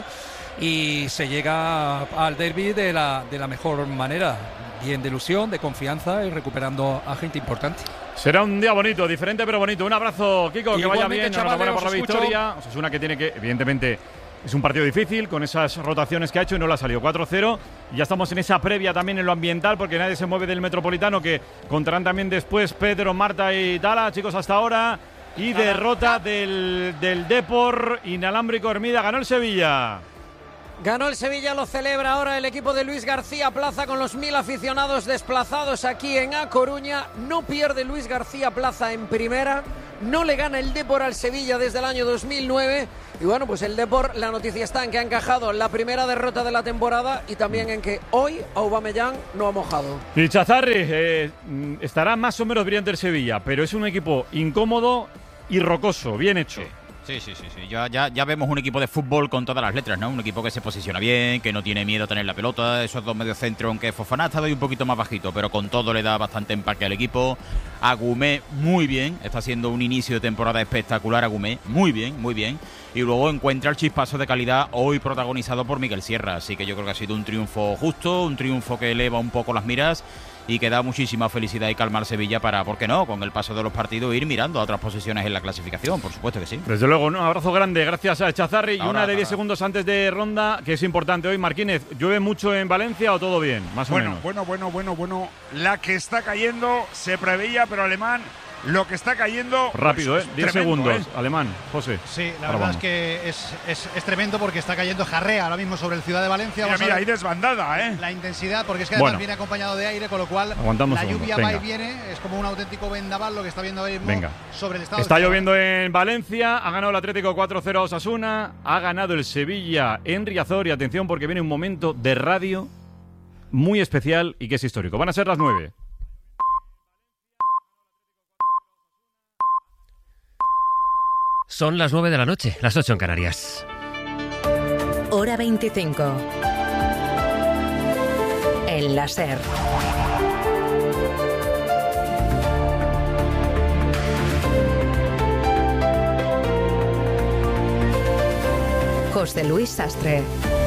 y se llega al derbi de la, de la mejor manera, bien de ilusión, de confianza y recuperando a gente importante. Será un día bonito, diferente pero bonito. Un abrazo, Kiko, que vaya bien, enhorabuena por la victoria. victoria. Osasuna que tiene que, evidentemente, Es un partido difícil con esas rotaciones que ha hecho y no le ha salido. cuatro cero. Y ya estamos en esa previa también en lo ambiental porque nadie se mueve del Metropolitano, que contarán también después Pedro, Marta y Tala. Chicos, hasta ahora. Y derrota del, del Depor, inalámbrico Hermida. Ganó el Sevilla. Ganó el Sevilla, lo celebra ahora el equipo de Luis García Plaza con los mil aficionados desplazados aquí en A Coruña. No pierde Luis García Plaza en primera, no le gana el Depor al Sevilla desde el año dos mil nueve. Y bueno, pues el Depor, la noticia está en que ha encajado la primera derrota de la temporada y también en que hoy Aubameyang no ha mojado. Y Chazarri, eh, estará más o menos brillante el Sevilla, pero es un equipo incómodo y rocoso, bien hecho. Sí. Sí, sí, sí, sí. Ya, ya, ya vemos un equipo de fútbol con todas las letras, ¿no? Un equipo que se posiciona bien, que no tiene miedo a tener la pelota. Esos dos mediocentros, aunque Fofana ha estado ahí un poquito más bajito, pero con todo le da bastante empaque al equipo. Agumé muy bien, está haciendo un inicio de temporada espectacular Agumé, muy bien, muy bien. Y luego encuentra el chispazo de calidad hoy protagonizado por Miguel Sierra. Así que yo creo que ha sido un triunfo justo, un triunfo que eleva un poco las miras y que da muchísima felicidad y calma al Sevilla para, ¿por qué no?, con el paso de los partidos ir mirando a otras posiciones en la clasificación, por supuesto que sí. Desde luego, un abrazo grande, gracias a Chazarri. Ahora, y una de diez ahora. segundos antes de ronda, que es importante hoy. Marquínez, ¿llueve mucho en Valencia o todo bien? Más bueno, o menos. Bueno, bueno, bueno, bueno. La que está cayendo se preveía, pero Alemán, lo que está cayendo… Rápido, pues, ¿eh? diez tremendo, segundos. ¿eh? Alemán, José. Sí, la Ahora verdad vamos. es que es, es, es tremendo porque está cayendo jarrea ahora mismo sobre el Ciudad de Valencia. Mira, Vamos a mira, ver hay desbandada, ¿eh? la intensidad, porque es que además Bueno. viene acompañado de aire, con lo cual Aguantamos la un segundo, lluvia va y venga. viene. Es como un auténtico vendaval lo que está viendo ahora mismo Venga. sobre el estado. Está del Ciudad. lloviendo en Valencia, ha ganado el Atlético cuatro cero a Osasuna, ha ganado el Sevilla en Riazor y atención porque viene un momento de radio muy especial y que es histórico. Van a ser las nueve. Son las nueve de la noche, las ocho en Canarias. Hora veinticinco. En la SER. José Luis Sastre.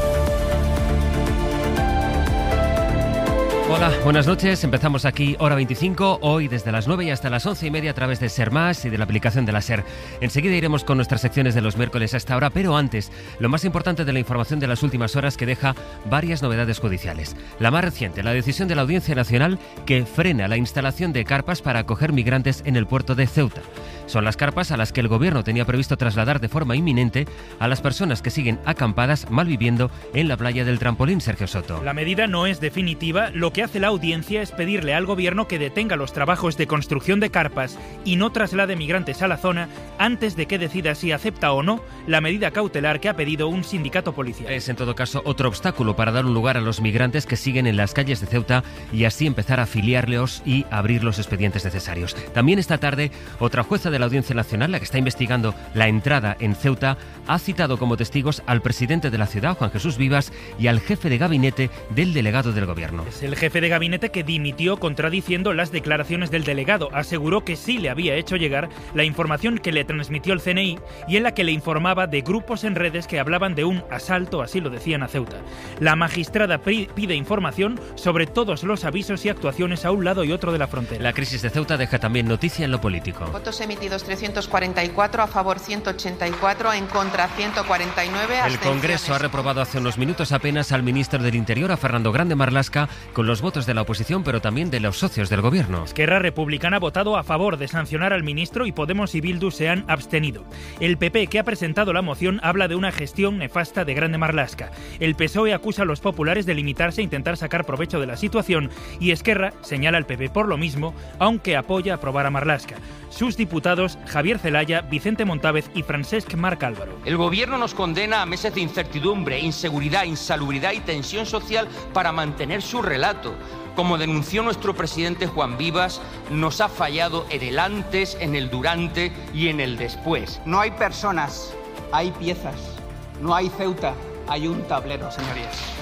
Hola, buenas noches. Empezamos aquí Hora veinticinco, hoy desde las nueve y hasta las once y media a través de Ser Más y de la aplicación de la SER. Enseguida iremos con nuestras secciones de los miércoles a esta hora, pero antes, lo más importante de la información de las últimas horas que deja varias novedades judiciales. La más reciente, la decisión de la Audiencia Nacional que frena la instalación de carpas para acoger migrantes en el puerto de Ceuta. Son las carpas a las que el gobierno tenía previsto trasladar de forma inminente a las personas que siguen acampadas malviviendo en la playa del Trampolín, Sergio Soto. La medida no es definitiva, lo que hace la audiencia es pedirle al gobierno que detenga los trabajos de construcción de carpas y no traslade migrantes a la zona antes de que decida si acepta o no la medida cautelar que ha pedido un sindicato policial. Es en todo caso otro obstáculo para dar un lugar a los migrantes que siguen en las calles de Ceuta y así empezar a afiliarlos y abrir los expedientes necesarios. También esta tarde, otra jueza de la Audiencia Nacional, la que está investigando la entrada en Ceuta, ha citado como testigos al presidente de la ciudad, Juan Jesús Vivas, y al jefe de gabinete del delegado del gobierno. Es el jefe de gabinete que dimitió contradiciendo las declaraciones del delegado. Aseguró que sí le había hecho llegar la información que le transmitió el C N I y en la que le informaba de grupos en redes que hablaban de un asalto, así lo decían, a Ceuta. La magistrada pide información sobre todos los avisos y actuaciones a un lado y otro de la frontera. La crisis de Ceuta deja también noticia en lo político. Votos emitidos trescientos cuarenta y cuatro, a favor ciento ochenta y cuatro, en contra ciento cuarenta y nueve. El Congreso ha reprobado hace unos minutos apenas al ministro del Interior, a Fernando Grande Marlaska, con los votos de la oposición, pero también de los socios del gobierno. Esquerra Republicana ha votado a favor de sancionar al ministro y Podemos y Bildu se han abstenido. El P P, que ha presentado la moción, habla de una gestión nefasta de Grande Marlaska. El P S O E acusa a los populares de limitarse a intentar sacar provecho de la situación y Esquerra señala al P P por lo mismo, aunque apoya aprobar a Marlaska. Sus diputados, Javier Zelaya, Vicente Montávez y Francesc Marc Álvaro. El gobierno nos condena a meses de incertidumbre, inseguridad, insalubridad y tensión social para mantener su relato. Como denunció nuestro presidente Juan Vivas, nos ha fallado en el antes, en el durante y en el después. No hay personas, hay piezas. No hay Ceuta, hay un tablero, señorías.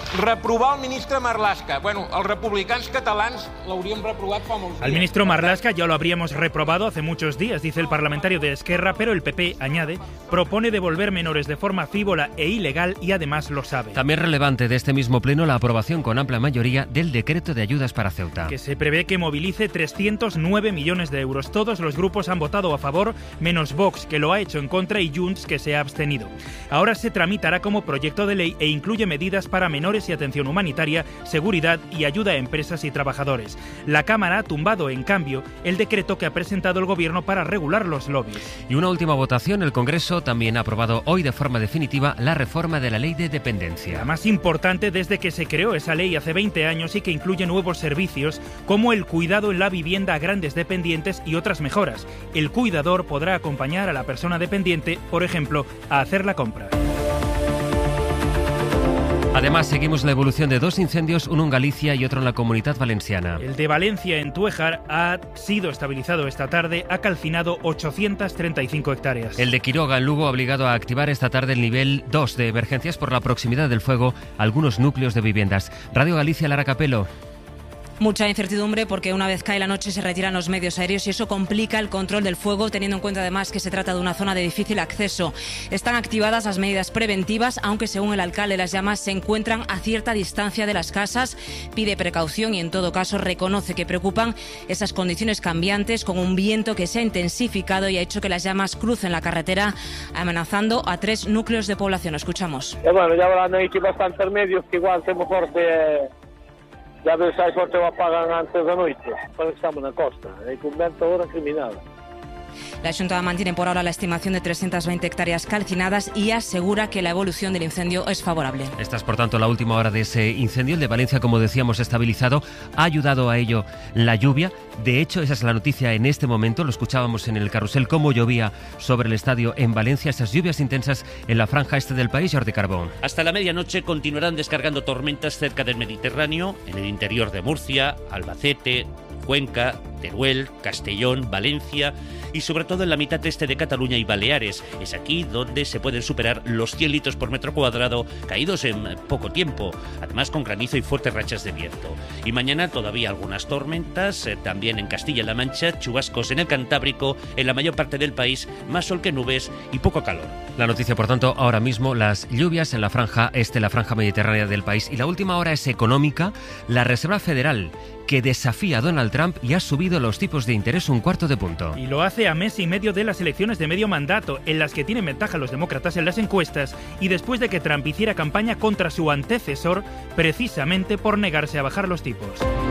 reprovar el ministre Marlaska. Bueno, els republicans catalans l'hauríem reprovat fa molts días. Al ministro Marlaska ya lo habríamos reprobado hace muchos días, dice el parlamentario de Esquerra, pero el P P, añade, propone devolver menores de forma frívola e ilegal y además lo sabe. También relevante de este mismo pleno la aprobación con amplia mayoría del decreto de ayudas para Ceuta, que se prevé que movilice trescientos nueve millones de euros. Todos los grupos han votado a favor, menos Vox, que lo ha hecho en contra, y Junts, que se ha abstenido. Ahora se tramitará como proyecto de ley e incluye medidas para menores y atención humanitaria, seguridad y ayuda a empresas y trabajadores. La Cámara ha tumbado, en cambio, el decreto que ha presentado el Gobierno para regular los lobbies. Y una última votación, el Congreso también ha aprobado hoy de forma definitiva la reforma de la Ley de Dependencia. La más importante desde que se creó esa ley hace veinte años y que incluye nuevos servicios como el cuidado en la vivienda a grandes dependientes y otras mejoras. El cuidador podrá acompañar a la persona dependiente, por ejemplo, a hacer la compra. Además, seguimos la evolución de dos incendios, uno en Galicia y otro en la Comunidad Valenciana. El de Valencia, en Túejar, ha sido estabilizado esta tarde, ha calcinado ochocientas treinta y cinco hectáreas. El de Quiroga, en Lugo, ha obligado a activar esta tarde el nivel dos de emergencias por la proximidad del fuego a algunos núcleos de viviendas. Radio Galicia, Lara Capelo. Mucha incertidumbre porque una vez cae la noche se retiran los medios aéreos y eso complica el control del fuego, teniendo en cuenta además que se trata de una zona de difícil acceso. Están activadas las medidas preventivas, aunque según el alcalde las llamas se encuentran a cierta distancia de las casas. Pide precaución y en todo caso reconoce que preocupan esas condiciones cambiantes con un viento que se ha intensificado y ha hecho que las llamas crucen la carretera, amenazando a tres núcleos de población. Escuchamos. E bueno, ya habrán aquí bastantes medios que igual temos sorte... Eh... Ya ves, hai sorte o apagan antes da noite, porque estamos na costa, e con vento ahora criminal. La Xunta mantiene por ahora la estimación de trescientas veinte hectáreas calcinadas y asegura que la evolución del incendio es favorable. Esta es, por tanto, la última hora de ese incendio. El de Valencia, como decíamos, estabilizado. Ha ayudado a ello la lluvia. De hecho, esa es la noticia en este momento. Lo escuchábamos en el carrusel, cómo llovía sobre el estadio en Valencia. Esas lluvias intensas en la franja este del país, Jordi Carbón. Hasta la medianoche continuarán descargando tormentas cerca del Mediterráneo, en el interior de Murcia, Albacete, Cuenca, Teruel, Castellón, Valencia y sobre todo en la mitad este de Cataluña y Baleares. Es aquí donde se pueden superar los cien litros por metro cuadrado caídos en poco tiempo, además con granizo y fuertes rachas de viento. Y mañana todavía algunas tormentas, eh, también en Castilla-La Mancha, chubascos en el Cantábrico, en la mayor parte del país, más sol que nubes y poco calor. La noticia, por tanto, ahora mismo, las lluvias en la franja este, la franja mediterránea del país. Y la última hora es económica. La Reserva Federal, que desafía a Donald Trump y ha subido los tipos de interés un cuarto de punto. Y lo hace a mes y medio de las elecciones de medio mandato, en las que tienen ventaja los demócratas en las encuestas, y después de que Trump hiciera campaña contra su antecesor, precisamente por negarse a bajar los tipos.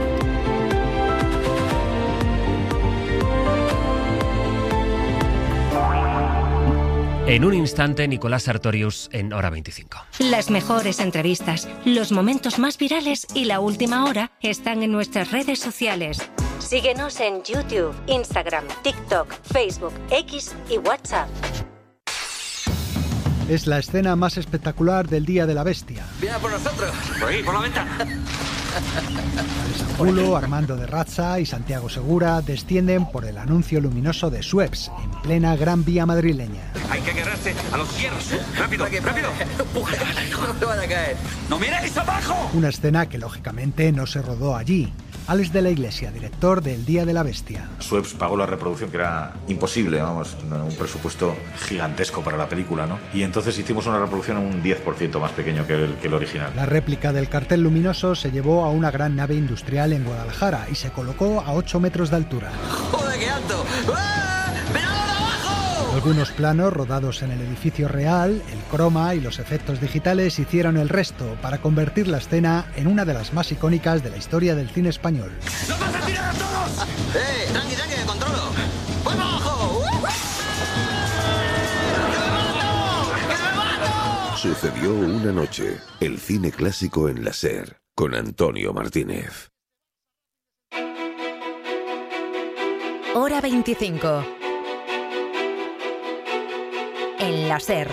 En un instante, Nicolás Sartorius en Hora veinticinco. Las mejores entrevistas, los momentos más virales y la última hora están en nuestras redes sociales. Síguenos en YouTube, Instagram, TikTok, Facebook, X y WhatsApp. Es la escena más espectacular del Día de la Bestia. ¡Viene por nosotros! ¡Por ahí, por la ventana! Julio, Armando de Razza y Santiago Segura descienden por el anuncio luminoso de Suez, en plena Gran Vía madrileña. Hay que agarrarse a los hierros. ¡Rápido, rápido! ¡No te van a caer! ¡No miréis abajo! Una escena que lógicamente no se rodó allí. Alex de la Iglesia, director del Día de la Bestia. Suez pagó la reproducción, que era imposible, vamos, un presupuesto gigantesco para la película, ¿no? Y entonces hicimos una reproducción un diez por ciento más pequeño que el, que el original. La réplica del cartel luminoso se llevó a una gran nave industrial en Guadalajara y se colocó a ocho metros de altura. ¡Joder, qué alto! ¡Ah! ¡Venad abajo! Algunos planos rodados en el edificio real, el croma y los efectos digitales hicieron el resto para convertir la escena en una de las más icónicas de la historia del cine español. ¡Nos vas a tirar a todos! ¡Eh! ¡Tranqui, tranqui, que controlo! ¡Voy para abajo! Sucedió una noche, el cine clásico en la SER, con Antonio Martínez. Hora veinticinco. En la SER.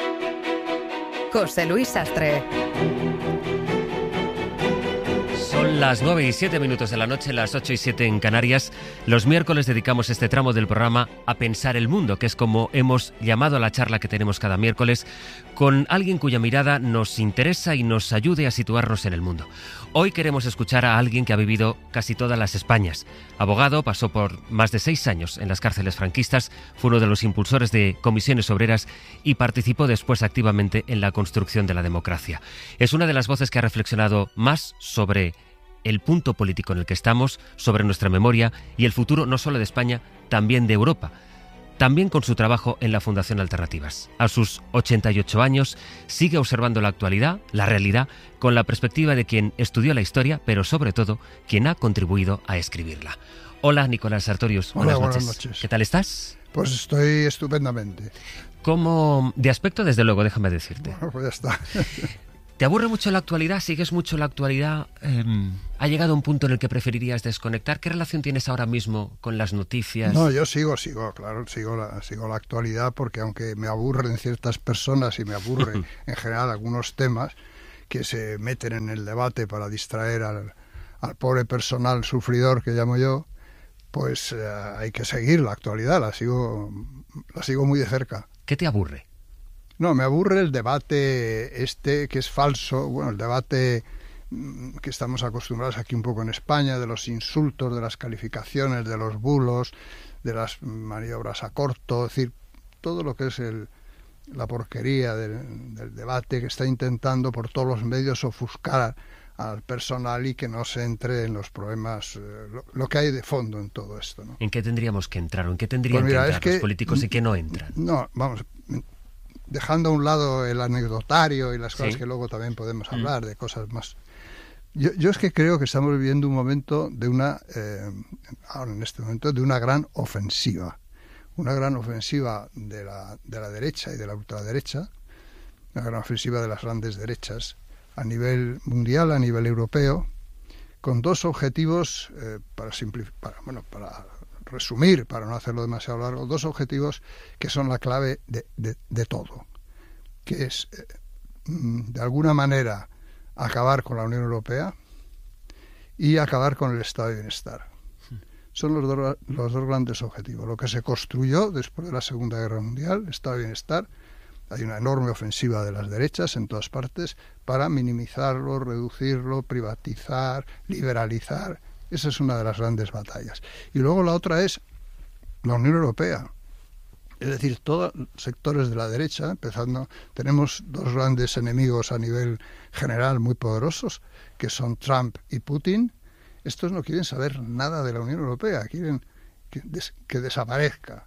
José Luis Sastre. Son Son las nueve y siete minutos de la noche, las ocho y siete en Canarias. Los miércoles dedicamos este tramo del programa a pensar el mundo, que es como hemos llamado a la charla que tenemos cada miércoles, con alguien cuya mirada nos interesa y nos ayude a situarnos en el mundo. Hoy queremos escuchar a alguien que ha vivido casi todas las Españas. Abogado, pasó por más de seis años en las cárceles franquistas, fue uno de los impulsores de comisiones obreras y participó después activamente en la construcción de la democracia. Es una de las voces que ha reflexionado más sobre el punto político en el que estamos, sobre nuestra memoria y el futuro no solo de España, también de Europa. También con su trabajo en la Fundación Alternativas. A sus ochenta y ocho años sigue observando la actualidad, la realidad, con la perspectiva de quien estudió la historia, pero sobre todo quien ha contribuido a escribirla. Hola, Nicolás Sartorius. Hola, buenas noches. buenas noches. ¿Qué tal estás? Pues estoy estupendamente. Como de aspecto, desde luego, déjame decirte. Bueno, pues ya está. ¿Te aburre mucho la actualidad? ¿Sigues mucho la actualidad? Eh, ¿Ha llegado un punto en el que preferirías desconectar? ¿Qué relación tienes ahora mismo con las noticias? No, yo sigo, sigo, claro, sigo la, sigo la actualidad porque aunque me aburren ciertas personas y me aburren en general algunos temas que se meten en el debate para distraer al, al pobre personal sufridor que llamo yo, pues eh, hay que seguir la actualidad, la sigo, la sigo muy de cerca. ¿Qué te aburre? No, me aburre el debate este que es falso, bueno, el debate que estamos acostumbrados aquí un poco en España, de los insultos, de las calificaciones, de los bulos, de las maniobras a corto, es decir, todo lo que es el, la porquería del, del debate que está intentando por todos los medios ofuscar al personal y que no se entre en los problemas, eh, lo, lo que hay de fondo en todo esto, ¿no? ¿En qué tendríamos que entrar o en qué tendrían Pues mira, que entrar es que, los políticos y qué no entran? No, vamos, dejando a un lado el anecdotario y las cosas ¿Sí? que luego también podemos Mm. hablar, de cosas más... Yo, yo es que creo que estamos viviendo un momento de una, eh, ahora en este momento, de una gran ofensiva. Una gran ofensiva de la, de la derecha y de la ultraderecha, una gran ofensiva de las grandes derechas a nivel mundial, a nivel europeo, con dos objetivos, eh, para simplificar, bueno, para resumir, para no hacerlo demasiado largo, dos objetivos que son la clave de, de, de todo, que es, eh, de alguna manera, acabar con la Unión Europea y acabar con el estado de bienestar. Son los dos, los dos grandes objetivos. Lo que se construyó después de la Segunda Guerra Mundial, estado de bienestar, hay una enorme ofensiva de las derechas en todas partes para minimizarlo, reducirlo, privatizar, liberalizar. Esa es una de las grandes batallas. Y luego la otra es la Unión Europea. Es decir, todos los sectores de la derecha, empezando, tenemos dos grandes enemigos a nivel general muy poderosos, que son Trump y Putin. Estos no quieren saber nada de la Unión Europea, quieren que, des, que desaparezca.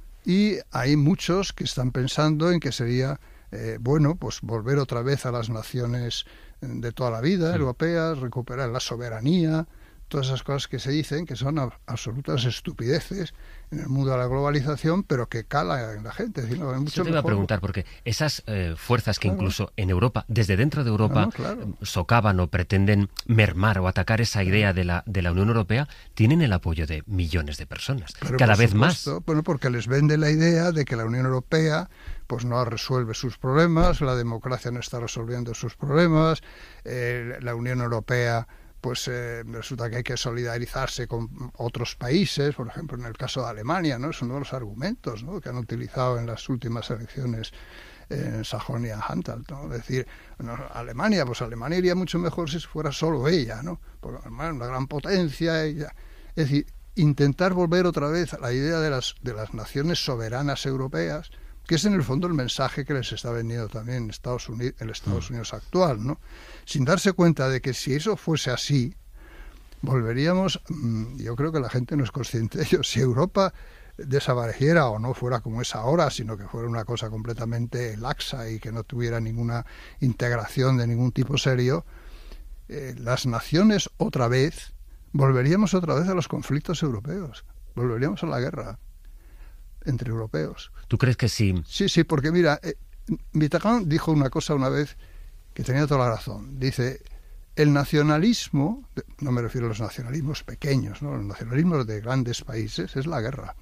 Y hay muchos que están pensando en que sería eh, bueno, pues volver otra vez a las naciones de toda la vida, sí. europeas, recuperar la soberanía, todas esas cosas que se dicen que son a, absolutas estupideces en el mundo de la globalización, pero que cala en la gente. Es decir, no, mucho Yo te iba mejor. a preguntar, porque esas eh, fuerzas que Claro. incluso en Europa, desde dentro de Europa, Claro, claro. eh, socavan o pretenden mermar o atacar esa idea de la, de la Unión Europea, tienen el apoyo de millones de personas, Pero cada por vez más. supuesto, Bueno, porque les vende la idea de que la Unión Europea pues no resuelve sus problemas, la democracia no está resolviendo sus problemas, eh, la Unión Europea pues eh, resulta que hay que solidarizarse con otros países, por ejemplo en el caso de Alemania, ¿no? Es uno de los argumentos, ¿no?, que han utilizado en las últimas elecciones en Sajonia-Anhalt, ¿no? Es decir, no, Alemania, pues Alemania iría mucho mejor si fuera solo ella, ¿no? Porque Alemania es una gran potencia y ya. Es decir, intentar volver otra vez a la idea de las, de las naciones soberanas europeas, que es en el fondo el mensaje que les está vendiendo también Estados Unidos, el Estados Unidos actual, ¿no? Sin darse cuenta de que si eso fuese así, volveríamos, yo creo que la gente no es consciente de ello, si Europa desapareciera o no fuera como es ahora, sino que fuera una cosa completamente laxa y que no tuviera ninguna integración de ningún tipo serio, eh, las naciones otra vez, volveríamos otra vez a los conflictos europeos, volveríamos a la guerra entre europeos. ¿Tú crees que sí? Sí, sí, porque mira, eh, Mitterrand dijo una cosa una vez que tenía toda la razón. Dice, el nacionalismo, no me refiero a los nacionalismos pequeños, ¿no?, los nacionalismos de grandes países, es la guerra.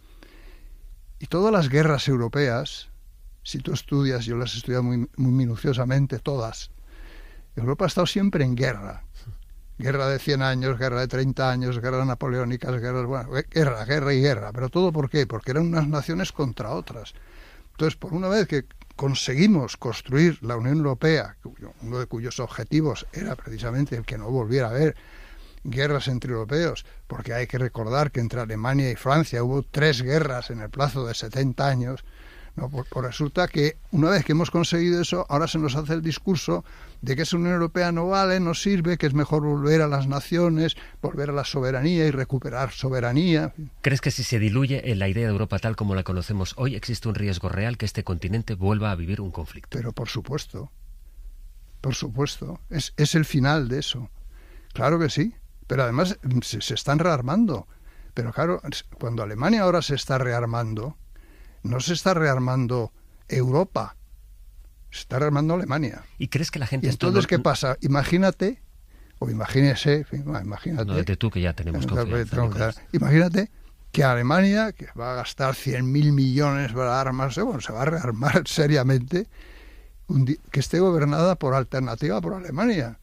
Y todas las guerras europeas, si tú estudias, yo las he estudiado muy, muy minuciosamente, todas, Europa ha estado siempre en guerra. Guerra de cien años, guerra de treinta años, guerras napoleónicas, guerras, bueno, guerra, guerra y guerra. ¿Pero todo por qué? Porque eran unas naciones contra otras. Entonces, por una vez que conseguimos construir la Unión Europea, uno de cuyos objetivos era precisamente el que no volviera a haber guerras entre europeos, porque hay que recordar que entre Alemania y Francia hubo tres guerras en el plazo de setenta años, no, pues, pues resulta que una vez que hemos conseguido eso, ahora se nos hace el discurso de que esa Unión Europea no vale, no sirve, que es mejor volver a las naciones, volver a la soberanía y recuperar soberanía. ¿Crees que si se diluye en la idea de Europa tal como la conocemos hoy, existe un riesgo real que este continente vuelva a vivir un conflicto? Pero por supuesto, por supuesto, es, es el final de eso. Claro que sí, pero además se, se están rearmando. Pero claro, cuando Alemania ahora se está rearmando, no se está rearmando Europa, se está rearmando Alemania. ¿Y crees que la gente... ¿Y entonces no... qué pasa? Imagínate, o imagínese, imagínate... No, de tú que ya tenemos confianza. Que, imagínate que Alemania, que va a gastar cien mil millones para armarse, bueno, se va a rearmar seriamente, un di- que esté gobernada por Alternativa por Alemania.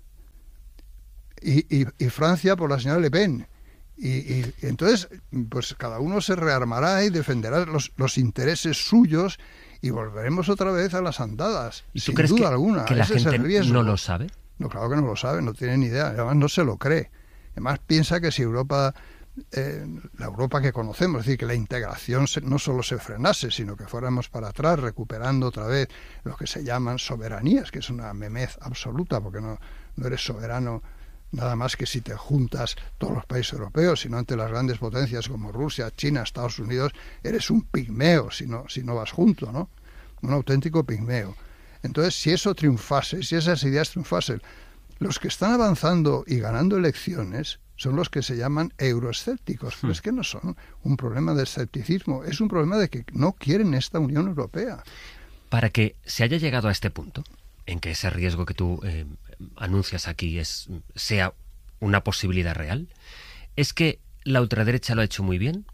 Y, y, y Francia por la señora Le Pen. Y, y, y entonces, pues cada uno se rearmará y defenderá los, los intereses suyos y volveremos otra vez a las andadas. ¿Y tú sin crees duda que, alguna. que la Ese gente es el riesgo. no lo sabe? No, claro que no lo sabe, no tiene ni idea. Además, no se lo cree. Además, piensa que si Europa, eh, la Europa que conocemos, es decir, que la integración se, no solo se frenase, sino que fuéramos para atrás, recuperando otra vez lo que se llaman soberanías, que es una memez absoluta, porque no, no eres soberano nada más que si te juntas todos los países europeos, sino ante las grandes potencias como Rusia, China, Estados Unidos, eres un pigmeo si no, si no vas junto, ¿no? Un auténtico pigmeo. Entonces, si eso triunfase, si esas ideas triunfasen, los que están avanzando y ganando elecciones son los que se llaman euroescépticos, pero es que no son un problema de escepticismo, es un problema de que no quieren esta Unión Europea. Para que se haya llegado a este punto, en que ese riesgo que tú eh, anuncias aquí es sea una posibilidad real, ¿es que la ultraderecha lo ha hecho muy bien?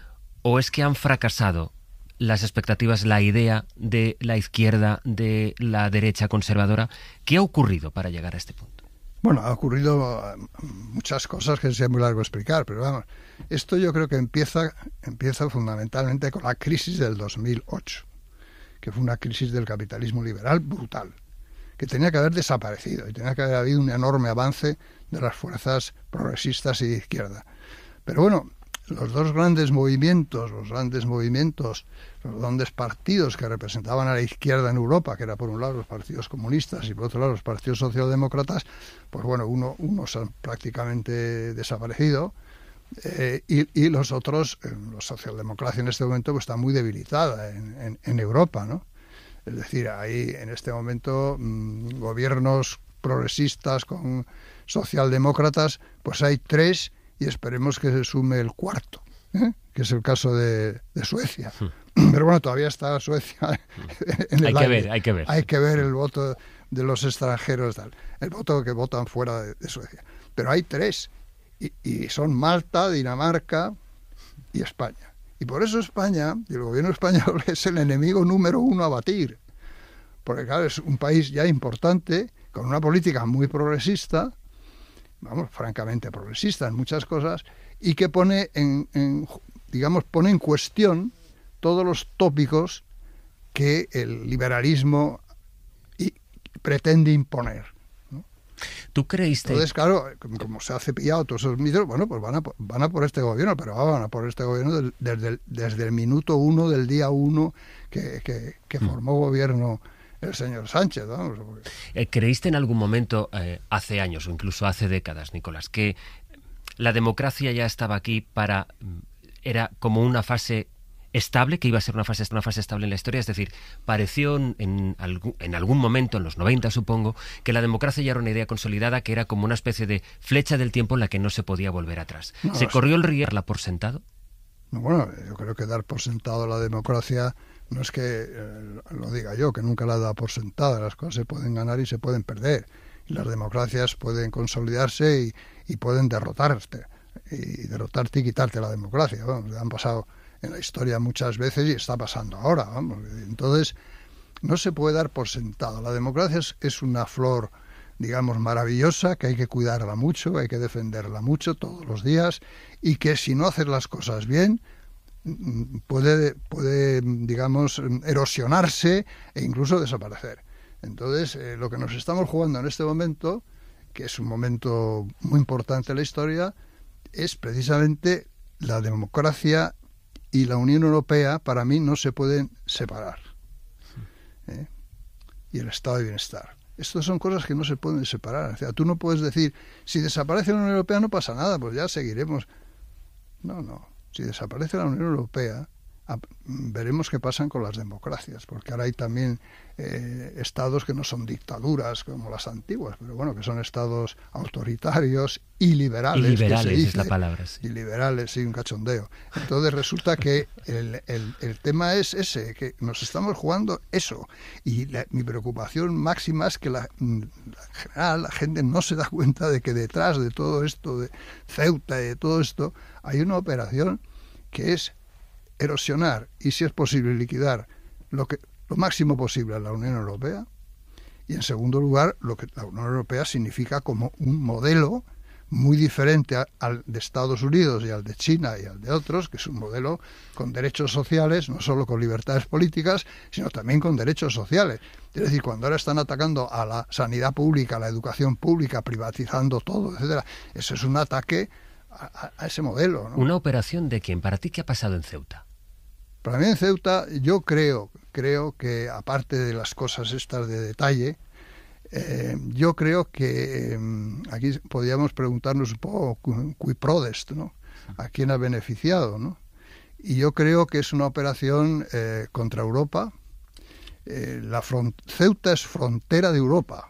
¿O es que han fracasado las expectativas, la idea de la izquierda, de la derecha conservadora? ¿Qué ha ocurrido para llegar a este punto? Bueno, ha ocurrido muchas cosas que sería muy largo explicar, pero vamos, esto yo creo que empieza, empieza fundamentalmente con la crisis del dos mil ocho, que fue una crisis del capitalismo liberal brutal, que tenía que haber desaparecido y tenía que haber habido un enorme avance de las fuerzas progresistas y de izquierda. Pero bueno, los dos grandes movimientos, los grandes movimientos, los grandes partidos que representaban a la izquierda en Europa, que era por un lado los partidos comunistas y por otro lado los partidos socialdemócratas, pues bueno, uno, unos han prácticamente desaparecido eh, y, y los otros, eh, la socialdemocracia en este momento pues está muy debilitada en, en, en Europa, ¿no? Es decir, hay en este momento mmm, gobiernos progresistas con socialdemócratas, pues hay tres y esperemos que se sume el cuarto, ¿eh? Que es el caso de, de Suecia. Pero bueno, todavía está Suecia en el hay que aire. ver, hay que ver. Hay que ver el voto de los extranjeros, tal, el voto que votan fuera de, de Suecia. Pero hay tres y, y son Malta, Dinamarca y España. Y por eso España, y el gobierno español, es el enemigo número uno a batir. Porque claro, es un país ya importante, con una política muy progresista, vamos, francamente progresista en muchas cosas, y que pone en, en digamos, pone en cuestión todos los tópicos que el liberalismo y, pretende imponer. ¿Tú creíste? Entonces, claro, como se ha cepillado todos esos mitos, bueno, pues van a, van a por este gobierno, pero van a por este gobierno del, desde, el, desde el minuto uno, del día uno que, que, que formó gobierno el señor Sánchez. Vamos. ¿Creíste en algún momento, eh, hace años o incluso hace décadas, Nicolás, que la democracia ya estaba aquí para... era como una fase estable, que iba a ser una fase, una fase estable en la historia? Es decir, pareció en, en, algún, en algún momento, en los noventa supongo, que la democracia ya era una idea consolidada, que era como una especie de flecha del tiempo en la que no se podía volver atrás. No, ¿Se corrió el riesgo de darla por sentado? No, bueno, yo creo que dar por sentado la democracia no es que eh, lo diga yo, que nunca la da por sentada. Las cosas se pueden ganar y se pueden perder. Y las democracias pueden consolidarse y, y pueden derrotarte. Y derrotarte y quitarte la democracia. Vamos, han pasado en la historia muchas veces y está pasando ahora, vamos. Entonces, no se puede dar por sentado. La democracia es, es una flor digamos, maravillosa, que hay que cuidarla mucho, que hay que defenderla mucho todos los días, y que si no haces las cosas bien, puede, puede digamos, erosionarse e incluso desaparecer. Entonces, eh, lo que nos estamos jugando en este momento, que es un momento muy importante en la historia, es precisamente la democracia y la Unión Europea. Para mí no se pueden separar. ¿Eh? Y el estado de bienestar. Estas son cosas que no se pueden separar. O sea, tú no puedes decir, si desaparece la Unión Europea no pasa nada, pues ya seguiremos. No, no. Si desaparece la Unión Europea, veremos qué pasan con las democracias, porque ahora hay también eh, estados que no son dictaduras como las antiguas, pero bueno, que son estados autoritarios y liberales. Y liberales que se dice, es la palabra. Sí. Y liberales, sí, un cachondeo. Entonces resulta que el, el, el tema es ese, que nos estamos jugando eso. Y la, mi preocupación máxima es que la, en general la gente no se da cuenta de que detrás de todo esto, de Ceuta y de todo esto, hay una operación que es erosionar y, si es posible, liquidar lo que lo máximo posible a la Unión Europea, y en segundo lugar lo que la Unión Europea significa como un modelo muy diferente a, al de Estados Unidos y al de China y al de otros, que es un modelo con derechos sociales, no solo con libertades políticas, sino también con derechos sociales. Es decir, cuando ahora están atacando a la sanidad pública, a la educación pública, privatizando todo, etcétera, eso es un ataque a, a ese modelo, ¿no? ¿Una operación de quién? ¿Para ti qué ha pasado en Ceuta? Para mí en Ceuta, yo creo, creo que aparte de las cosas estas de detalle, eh, yo creo que eh, aquí podríamos preguntarnos un poco cui prodest, ¿no? ¿A quién ha beneficiado, ¿no? Y yo creo que es una operación eh, contra Europa. Eh, la Ceuta es frontera de Europa,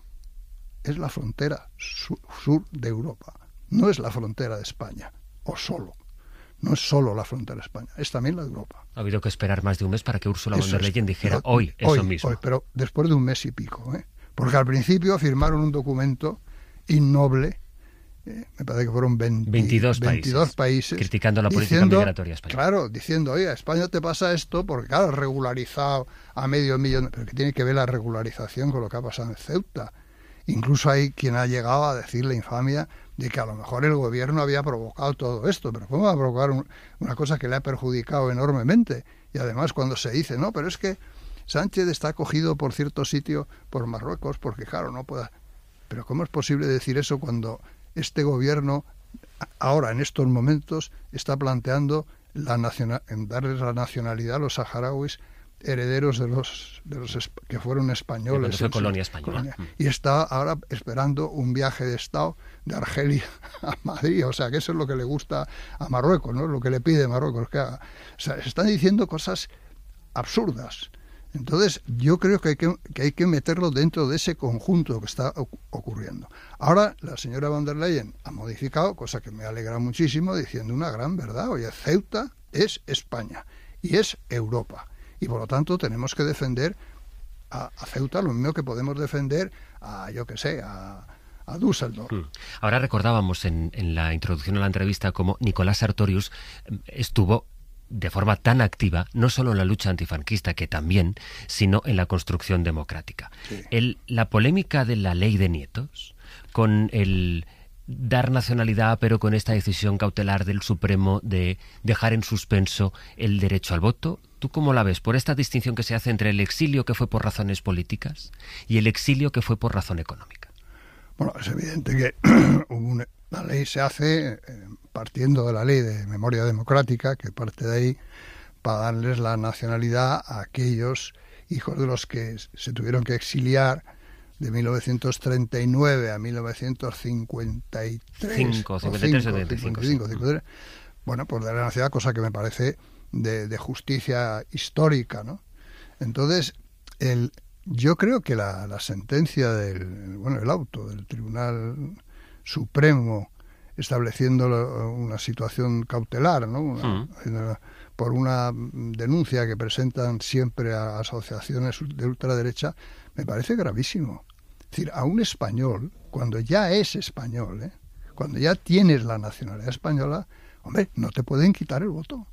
es la frontera sur, sur de Europa, no es la frontera de España, o solo. No es solo la frontera de España, es también la de Europa. Ha habido que esperar más de un mes para que Ursula von der Eso es, Leyen dijera pero, hoy eso hoy, mismo. Hoy, pero después de un mes y pico, ¿eh? Porque al principio firmaron un documento innoble, eh, me parece que fueron veinte, veintidós, veintidós países, países criticando la política diciendo, migratoria española. Claro, diciendo, oye, a España te pasa esto porque, claro, has regularizado a medio millón, pero que tiene que ver la regularización con lo que ha pasado en Ceuta. Incluso hay quien ha llegado a decir la infamia de que a lo mejor el gobierno había provocado todo esto, pero ¿cómo va a provocar un, una cosa que le ha perjudicado enormemente? Y además cuando se dice, no, pero es que Sánchez está acogido por cierto sitio por Marruecos, porque claro, no pueda... Pero ¿cómo es posible decir eso cuando este gobierno ahora, en estos momentos, está planteando la nacional, en darles la nacionalidad a los saharauis herederos de los de los que fueron españoles, sí, fue colonia española, colonia. Y está ahora esperando un viaje de Estado de Argelia a Madrid, o sea que eso es lo que le gusta a Marruecos, ¿no? Lo que le pide Marruecos que haga. O sea, se están diciendo cosas absurdas. Entonces yo creo que hay que, que hay que meterlo dentro de ese conjunto que está ocurriendo. Ahora la señora von der Leyen ha modificado, cosa que me alegra muchísimo, diciendo una gran verdad. Oye, Ceuta es España y es Europa. Y por lo tanto tenemos que defender a, a Ceuta lo mismo que podemos defender a, yo qué sé, a, a Düsseldorf. Hmm. Ahora recordábamos en, en la introducción a la entrevista cómo Nicolás Sartorius estuvo de forma tan activa, no solo en la lucha antifranquista, que también, sino en la construcción democrática. Sí. El, la polémica de la ley de nietos, con el dar nacionalidad, pero con esta decisión cautelar del Supremo de dejar en suspenso el derecho al voto, ¿tú cómo la ves? Por esta distinción que se hace entre el exilio que fue por razones políticas y el exilio que fue por razón económica. Bueno, es evidente que una, la ley se hace eh, partiendo de la ley de memoria democrática, que parte de ahí para darles la nacionalidad a aquellos hijos de los que se tuvieron que exiliar de mil novecientos treinta y nueve a mil novecientos cincuenta y tres. cinco, cincuenta y tres, setenta y cinco. cincuenta y cinco, cincuenta y tres. Bueno, pues de la nacionalidad, cosa que me parece de, de justicia histórica, ¿no? Entonces, el, yo creo que la, la sentencia del, bueno, el auto del Tribunal Supremo estableciendo una situación cautelar, ¿no? Una, uh-huh. por una denuncia que presentan siempre a asociaciones de ultraderecha, me parece gravísimo. Es decir, a un español, cuando ya es español, ¿eh? cuando ya tienes la nacionalidad española, hombre, no te pueden quitar el voto.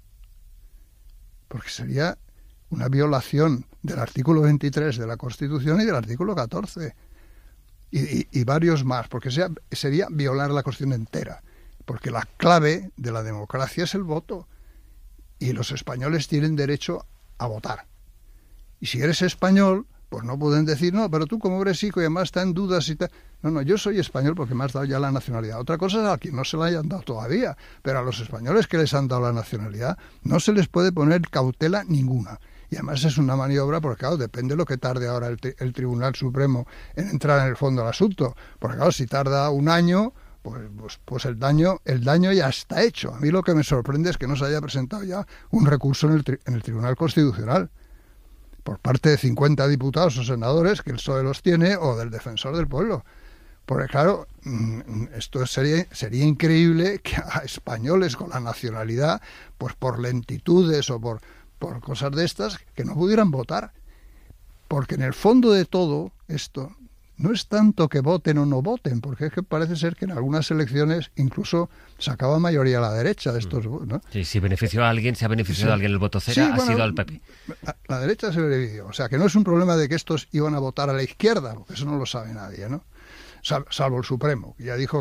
Porque sería una violación del artículo veintitrés de la Constitución y del artículo catorce. y, y, y varios más, porque sea, sería violar la Constitución entera, porque la clave de la democracia es el voto, y los españoles tienen derecho a votar. Y si eres español, pues no pueden decir, no, pero tú como eres chico y además está en dudas y tal. No, no, yo soy español porque me has dado ya la nacionalidad. Otra cosa es a quien no se la hayan dado todavía, pero a los españoles que les han dado la nacionalidad no se les puede poner cautela ninguna. Y además es una maniobra porque, claro, depende de lo que tarde ahora el, el Tribunal Supremo en entrar en el fondo del asunto. Porque, claro, si tarda un año, pues, pues, pues el daño el daño ya está hecho. A mí lo que me sorprende es que no se haya presentado ya un recurso en el, tri, en el Tribunal Constitucional por parte de cincuenta diputados o senadores, que el P S O E los tiene, o del Defensor del Pueblo. Porque, claro, esto sería, sería increíble que a españoles con la nacionalidad, pues por lentitudes o por, por cosas de estas, que no pudieran votar. Porque en el fondo de todo esto no es tanto que voten o no voten, porque es que parece ser que en algunas elecciones incluso sacaba mayoría a la derecha de estos, ¿no? Sí, si benefició a alguien, si ha beneficiado Sí. a alguien el voto cera, Sí, ha bueno, sido al P P. La, la derecha se benefició. O sea, que no es un problema de que estos iban a votar a la izquierda, porque eso no lo sabe nadie, ¿no? Sal, salvo el Supremo, que ya dijo